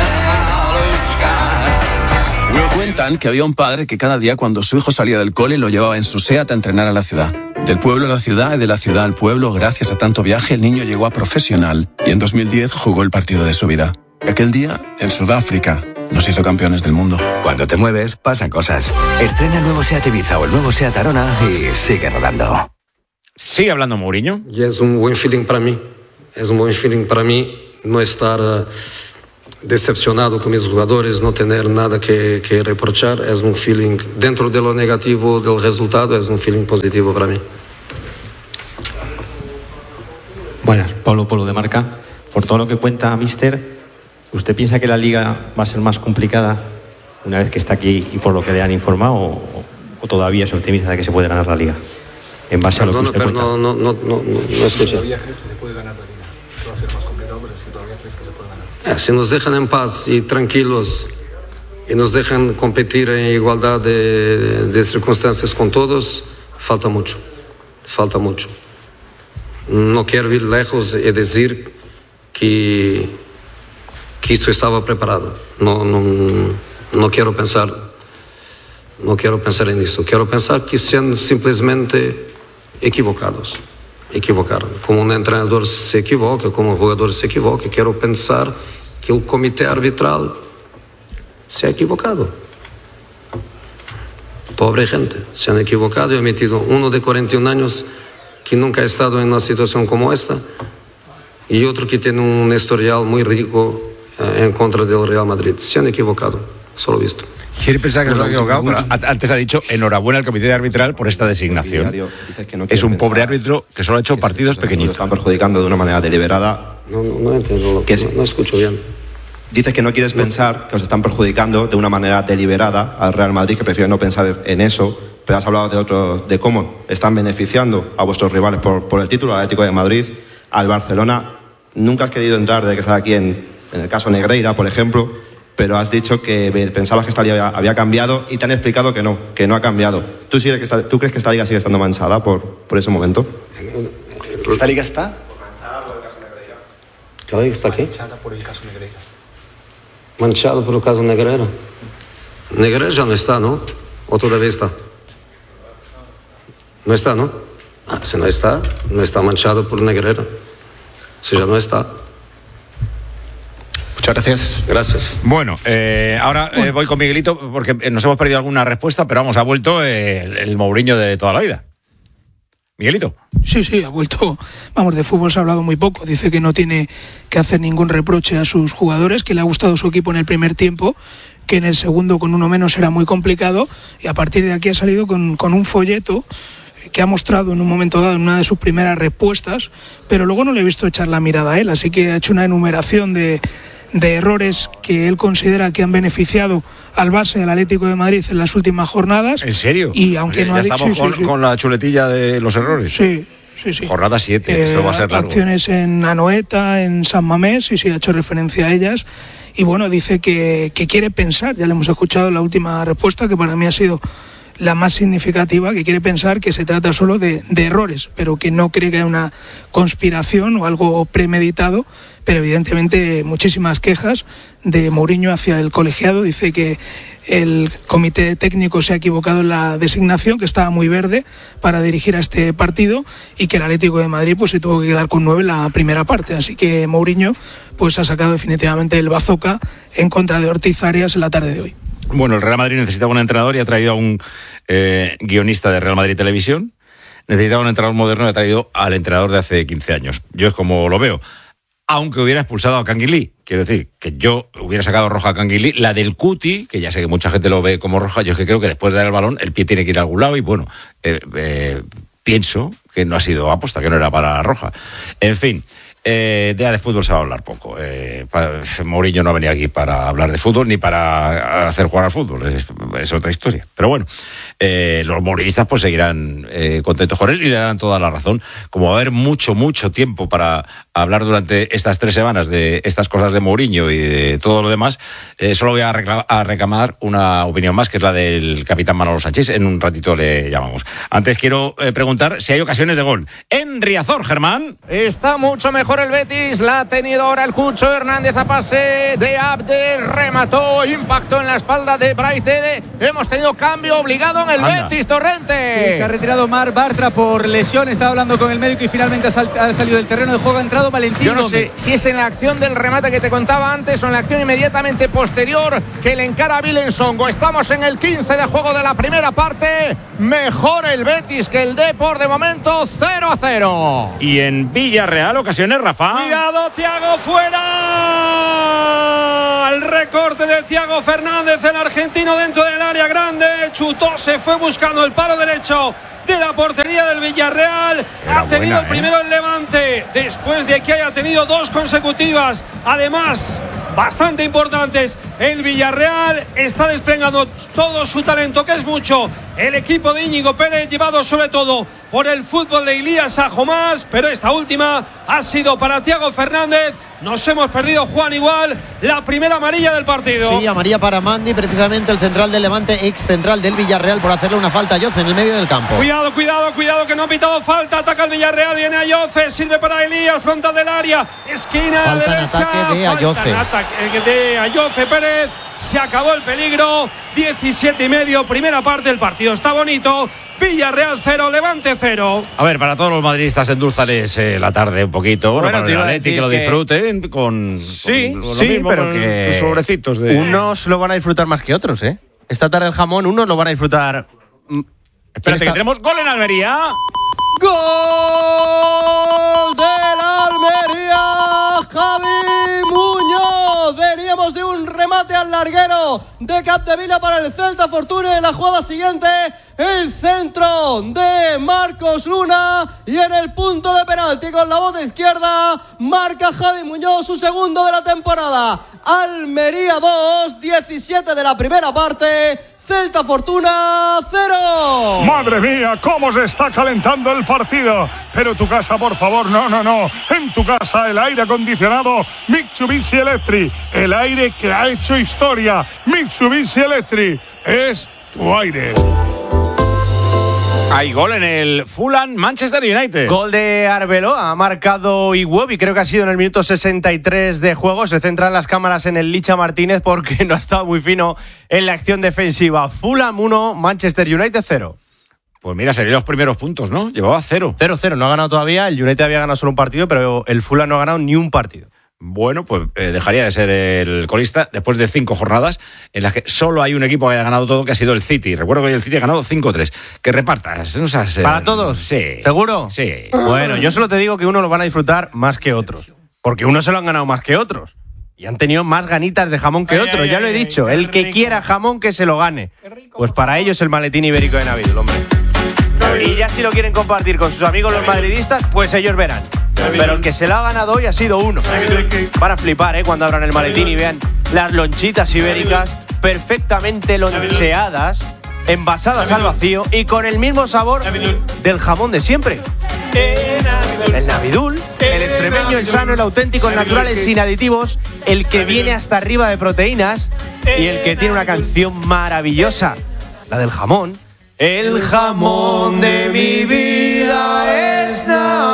Speaker 13: Cuentan que había un padre que cada día cuando su hijo salía del cole lo llevaba en su SEAT a entrenar a la ciudad. Del pueblo a la ciudad y de la ciudad al pueblo, gracias a tanto viaje, el niño llegó a profesional y en 2010 jugó el partido de su vida. Aquel día, en Sudáfrica, nos hizo campeones del mundo.
Speaker 14: Cuando te mueves, pasan cosas. Estrena el nuevo SEAT Ibiza o el nuevo SEAT Arona y sigue rodando.
Speaker 2: Sigue hablando Mourinho.
Speaker 4: Y es un buen feeling para mí. Es un buen feeling para mí no estar decepcionado con mis jugadores, no tener nada que reprochar. Es un feeling, dentro de lo negativo del resultado, es un feeling positivo para mí.
Speaker 15: Buenas, Pablo Polo de Marca. Por todo lo que cuenta Mister, ¿usted piensa que la Liga va a ser más complicada una vez que está aquí y por lo que le han informado o todavía es optimista de que se puede ganar la Liga? En base a lo que usted cuenta.
Speaker 4: No escuché. Si nos dejan en paz y tranquilos y nos dejan competir en igualdad de circunstancias con todos, falta mucho. No quiero ir lejos y decir que esto estaba preparado. No quiero pensar en esto. Quiero pensar que sean simplemente equivocaron. Como un entrenador se equivoca, como un jugador se equivoca, quiero pensar que el comité arbitral se ha equivocado. Pobre gente, se han equivocado y han metido uno de 41 años que nunca ha estado en una situación como esta y otro que tiene un historial muy rico en contra del Real Madrid. Se han equivocado, solo visto.
Speaker 2: Quiere pensar que se lo ha equivocado, pero antes ha dicho enhorabuena al comité arbitral por esta designación. Es un pobre árbitro que solo ha hecho partidos pequeñitos.
Speaker 16: Están perjudicando de una manera deliberada.
Speaker 4: No entiendo, no escucho bien.
Speaker 16: Dices que no quieres pensar que os están perjudicando de una manera deliberada al Real Madrid, que prefiere no pensar en eso, pero has hablado de cómo están beneficiando a vuestros rivales por el título, al Atlético de Madrid, al Barcelona. Nunca has querido entrar desde que estás aquí en el caso Negreira, por ejemplo, pero has dicho que pensabas que esta liga había cambiado y te han explicado que no ha cambiado. ¿Tú crees que esta liga sigue estando manchada por ese momento?
Speaker 15: ¿Esta liga está?
Speaker 4: ¿Qué liga está aquí?
Speaker 15: Manchada por el caso Negreira.
Speaker 4: Manchado por el caso Negreira. Negreira ya no está, ¿no? ¿O todavía está? No está, ¿no? Si no está manchado por Negreira. Si ya no está.
Speaker 16: Muchas gracias.
Speaker 4: Gracias.
Speaker 2: Bueno, ahora voy con Miguelito porque nos hemos perdido alguna respuesta, pero vamos, ha vuelto el Mourinho de toda la vida. Miguelito.
Speaker 17: Sí, ha vuelto. Vamos, de fútbol se ha hablado muy poco. Dice que no tiene que hacer ningún reproche a sus jugadores, que le ha gustado su equipo en el primer tiempo, que en el segundo con uno menos era muy complicado y a partir de aquí ha salido con un folleto que ha mostrado en un momento dado en una de sus primeras respuestas, pero luego no le he visto echar la mirada a él, así que ha hecho una enumeración de errores que él considera que han beneficiado al Barça y al Atlético de Madrid en las últimas jornadas.
Speaker 2: ¿En serio?
Speaker 17: Y aunque no
Speaker 2: ya
Speaker 17: ha dicho,
Speaker 2: estamos con la chuletilla de los errores.
Speaker 17: Sí.
Speaker 2: Jornada 7, esto va a ser largo.
Speaker 17: Acciones en Anoeta, en San Mamés, sí, ha hecho referencia a ellas. Y bueno, dice que quiere pensar, ya le hemos escuchado la última respuesta, que para mí ha sido la más significativa, que quiere pensar que se trata solo de errores, pero que no cree que haya una conspiración o algo premeditado. Pero evidentemente muchísimas quejas de Mourinho hacia el colegiado. Dice que el comité técnico se ha equivocado en la designación, que estaba muy verde para dirigir a este partido, y que el Atlético de Madrid pues se tuvo que quedar con 9 en la primera parte. Así que Mourinho pues ha sacado definitivamente el bazooka en contra de Ortiz Arias en la tarde de hoy.
Speaker 2: Bueno, el Real Madrid necesitaba un entrenador y ha traído a un guionista de Real Madrid Televisión. Necesitaba un entrenador moderno y ha traído al entrenador de hace 15 años. Yo es como lo veo. Aunque hubiera expulsado a Canguilí. Quiero decir, que yo hubiera sacado roja a Canguilí. La del Cuti, que ya sé que mucha gente lo ve como roja, yo es que creo que después de dar el balón, el pie tiene que ir a algún lado y bueno, pienso que no ha sido aposta, que no era para roja. En fin, de fútbol se va a hablar poco. Mourinho no ha venido aquí para hablar de fútbol ni para hacer jugar al fútbol, es otra historia. Pero bueno, los mourinhistas pues seguirán contentos con él y le dan toda la razón. Como va a haber mucho tiempo para hablar durante estas 3 semanas de estas cosas de Mourinho y de todo lo demás, solo voy a reclamar una opinión más, que es la del capitán Manolo Sánchez. En un ratito le llamamos. Antes quiero preguntar si hay ocasiones de gol en Riazor, Germán.
Speaker 27: Está mucho mejor el Betis, la ha tenido ahora el Cucho Hernández a pase de Abde, remató, impactó en la espalda de Braithede. Hemos tenido cambio obligado en el Betis, Torrente.
Speaker 28: Sí, se ha retirado Mar Bartra por lesión, estaba hablando con el médico y finalmente ha salido del terreno de juego, ha entrado Valentín
Speaker 27: Yo no
Speaker 28: Gómez.
Speaker 27: sé si es en la acción del remate que te contaba antes o en la acción inmediatamente posterior que le encara a Vilensongo. Estamos en el 15 de juego de la primera parte, mejor el Betis que el Depor, de momento 0-0.
Speaker 2: Y en Villarreal, ocasiones, Rafa.
Speaker 29: Cuidado, Thiago fuera. El recorte de Thiago Fernández, el argentino, dentro del área grande. Chutó, se fue buscando el palo derecho de la portería del Villarreal. Ha tenido el primero el Levante, después de que haya tenido 2 consecutivas, además bastante importantes. El Villarreal está desplegando todo su talento, que es mucho. El equipo de Íñigo Pérez, llevado sobre todo por el fútbol de Ilías Sajomás, pero esta última ha sido para Thiago Fernández. Nos hemos perdido, Juan, igual la primera amarilla del partido.
Speaker 1: Sí, amarilla para Mandi, precisamente el central del Levante, ex central del Villarreal, por hacerle una falta a Yoce en el medio del campo.
Speaker 29: Cuidado, que no ha pitado falta. Ataca el Villarreal, viene Ayoce, sirve para Elías, frontal del área, esquina
Speaker 1: falta
Speaker 29: derecha.
Speaker 1: En ataque de Ayoce.
Speaker 29: En ataque de Ayoce Pérez. Se acabó el peligro. 17:30, primera parte. El partido está bonito. Villarreal 0, Levante 0.
Speaker 2: A ver, para todos los madridistas, endulzales la tarde un poquito. Bueno, para el Atleti, que lo disfruten con lo mismo, pero con que tus sobrecitos de...
Speaker 18: Unos lo van a disfrutar más que otros, ¿eh? Esta tarde el jamón, unos lo van a disfrutar.
Speaker 2: Espérate, que tenemos gol en Almería.
Speaker 3: ¡Gol del Almería! Javi Muñoz. Veníamos de un remate al larguero de Capdevila para el Celta Fortuna. En la jugada siguiente, el centro de Marcos Luna, y en el punto de penalti con la bota izquierda marca Javi Muñoz su segundo de la temporada. Almería 2, 17 de la primera parte. Celta Fortuna 0.
Speaker 27: Madre mía, cómo se está calentando el partido. Pero tu casa, por favor, no. En tu casa el aire acondicionado Mitsubishi Electric, el aire que ha hecho historia. Mitsubishi Electric es tu aire.
Speaker 2: Hay gol en el Fulham Manchester United.
Speaker 18: Gol de Arbeloa, ha marcado Iwobi, creo que ha sido en el minuto 63 de juego. Se centran las cámaras en el Licha Martínez porque no ha estado muy fino en la acción defensiva. Fulham 1, Manchester United 0.
Speaker 2: Pues mira, serían los primeros puntos, ¿no? Llevaba 0.
Speaker 18: 0-0, no ha ganado todavía. El United había ganado solo un partido, pero el Fulham no ha ganado ni un partido.
Speaker 2: Bueno, pues dejaría de ser el colista después de 5 jornadas en las que solo hay un equipo que haya ganado todo, que ha sido el City. Recuerdo que el City ha ganado 5-3. Que repartas, ¿no sabes?
Speaker 18: ¿Para todos?
Speaker 2: Sí.
Speaker 18: ¿Seguro?
Speaker 2: Sí.
Speaker 18: Bueno, yo solo te digo que uno lo van a disfrutar más que otros. Porque unos se lo han ganado más que otros. Y han tenido más ganitas de jamón que otros. Ya lo he dicho. El que quiera jamón, que se lo gane. Pues para ellos el maletín ibérico de Navidul, hombre. Y ya si lo quieren compartir con sus amigos los madridistas, pues ellos verán. Pero el que se lo ha ganado hoy ha sido uno. Van a flipar, cuando abran el maletín y vean las lonchitas ibéricas perfectamente loncheadas, envasadas al vacío y con el mismo sabor del jamón de siempre. El Navidul, el extremeño, el sano, el auténtico, el natural, el sin aditivos, el que viene hasta arriba de proteínas y el que tiene una canción maravillosa, la del jamón, El jamón de mi vida es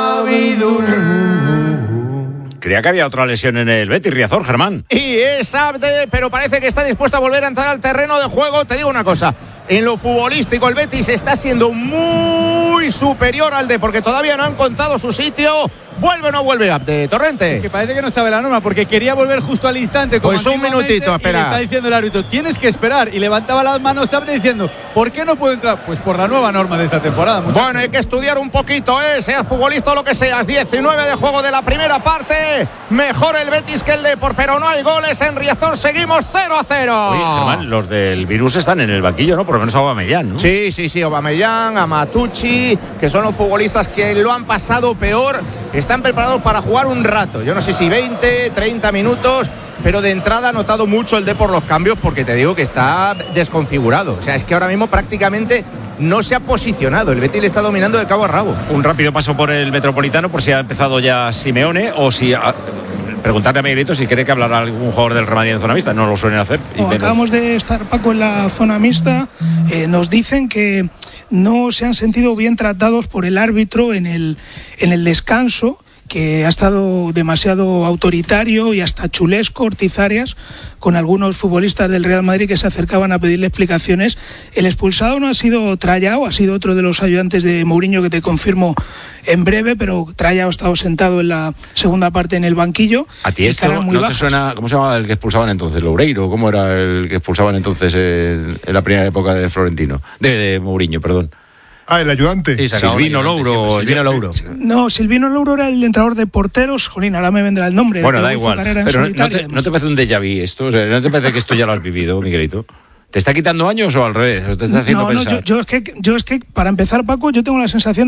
Speaker 18: Navidul.
Speaker 2: Creía que había otra lesión en el Betis, Riazor, Germán.
Speaker 27: Y es Abde, pero parece que está dispuesto a volver a entrar al terreno de juego. Te digo una cosa, en lo futbolístico el Betis está siendo muy superior al porque todavía no han contado su sitio. ¿Vuelve o no vuelve Abde? Torrente.
Speaker 28: Es que parece que no sabe la norma, porque quería volver justo al instante. Como
Speaker 27: pues un minutito, espera.
Speaker 28: Y le está diciendo el árbitro, tienes que esperar. Y levantaba las manos Abde diciendo, ¿por qué no puedo entrar? Pues por la nueva norma de esta temporada. Muchachos.
Speaker 27: Bueno, hay que estudiar un poquito, seas futbolista o lo que seas. 19 de juego de la primera parte. Mejor el Betis que el Depor, pero no hay goles en Riazor. Seguimos 0-0.
Speaker 2: Oye, Germán, los del Virus están en el banquillo, ¿no? Por lo menos Aubameyang, ¿no?
Speaker 27: Sí, Aubameyang, Amatucci, que son los futbolistas que lo han pasado peor. Están preparados para jugar un rato. Yo no sé si 20, 30 minutos, pero de entrada ha notado mucho el Depor los cambios, porque te digo que está desconfigurado. O sea, es que ahora mismo prácticamente no se ha posicionado. El Betis le está dominando de cabo a rabo.
Speaker 2: Un rápido paso por el Metropolitano, por si ha empezado ya Simeone o si... Preguntarle a Miguelito si cree que hablará algún jugador del Real Madrid en zona mixta. No lo suelen hacer.
Speaker 17: Acabamos de estar, Paco, en la zona mixta. Nos dicen que no se han sentido bien tratados por el árbitro en el descanso, que ha estado demasiado autoritario y hasta chulesco, Ortiz-Arias, con algunos futbolistas del Real Madrid que se acercaban a pedirle explicaciones. El expulsado no ha sido Trayao, ha sido otro de los ayudantes de Mourinho, que te confirmo en breve, pero Trayao ha estado sentado en la segunda parte en el banquillo.
Speaker 2: ¿A ti esto no te suena? ¿Cómo se llamaba el que expulsaban entonces? ¿Loureiro? ¿Cómo era el que expulsaban entonces en la primera época de Florentino? De Mourinho, perdón.
Speaker 7: El ayudante.
Speaker 2: Sí, Silvino Louro.
Speaker 17: No, Silvino Louro era el entrenador de porteros. Jolín, ahora me vendrá el nombre.
Speaker 2: Bueno, da igual. Pero ¿no te parece un déjà vu esto? O sea, ¿no te parece que esto ya lo has vivido, Miguelito? ¿Te está quitando años o al revés? ¿O te está haciendo pensar?
Speaker 17: Yo es que para empezar, Paco, yo tengo la sensación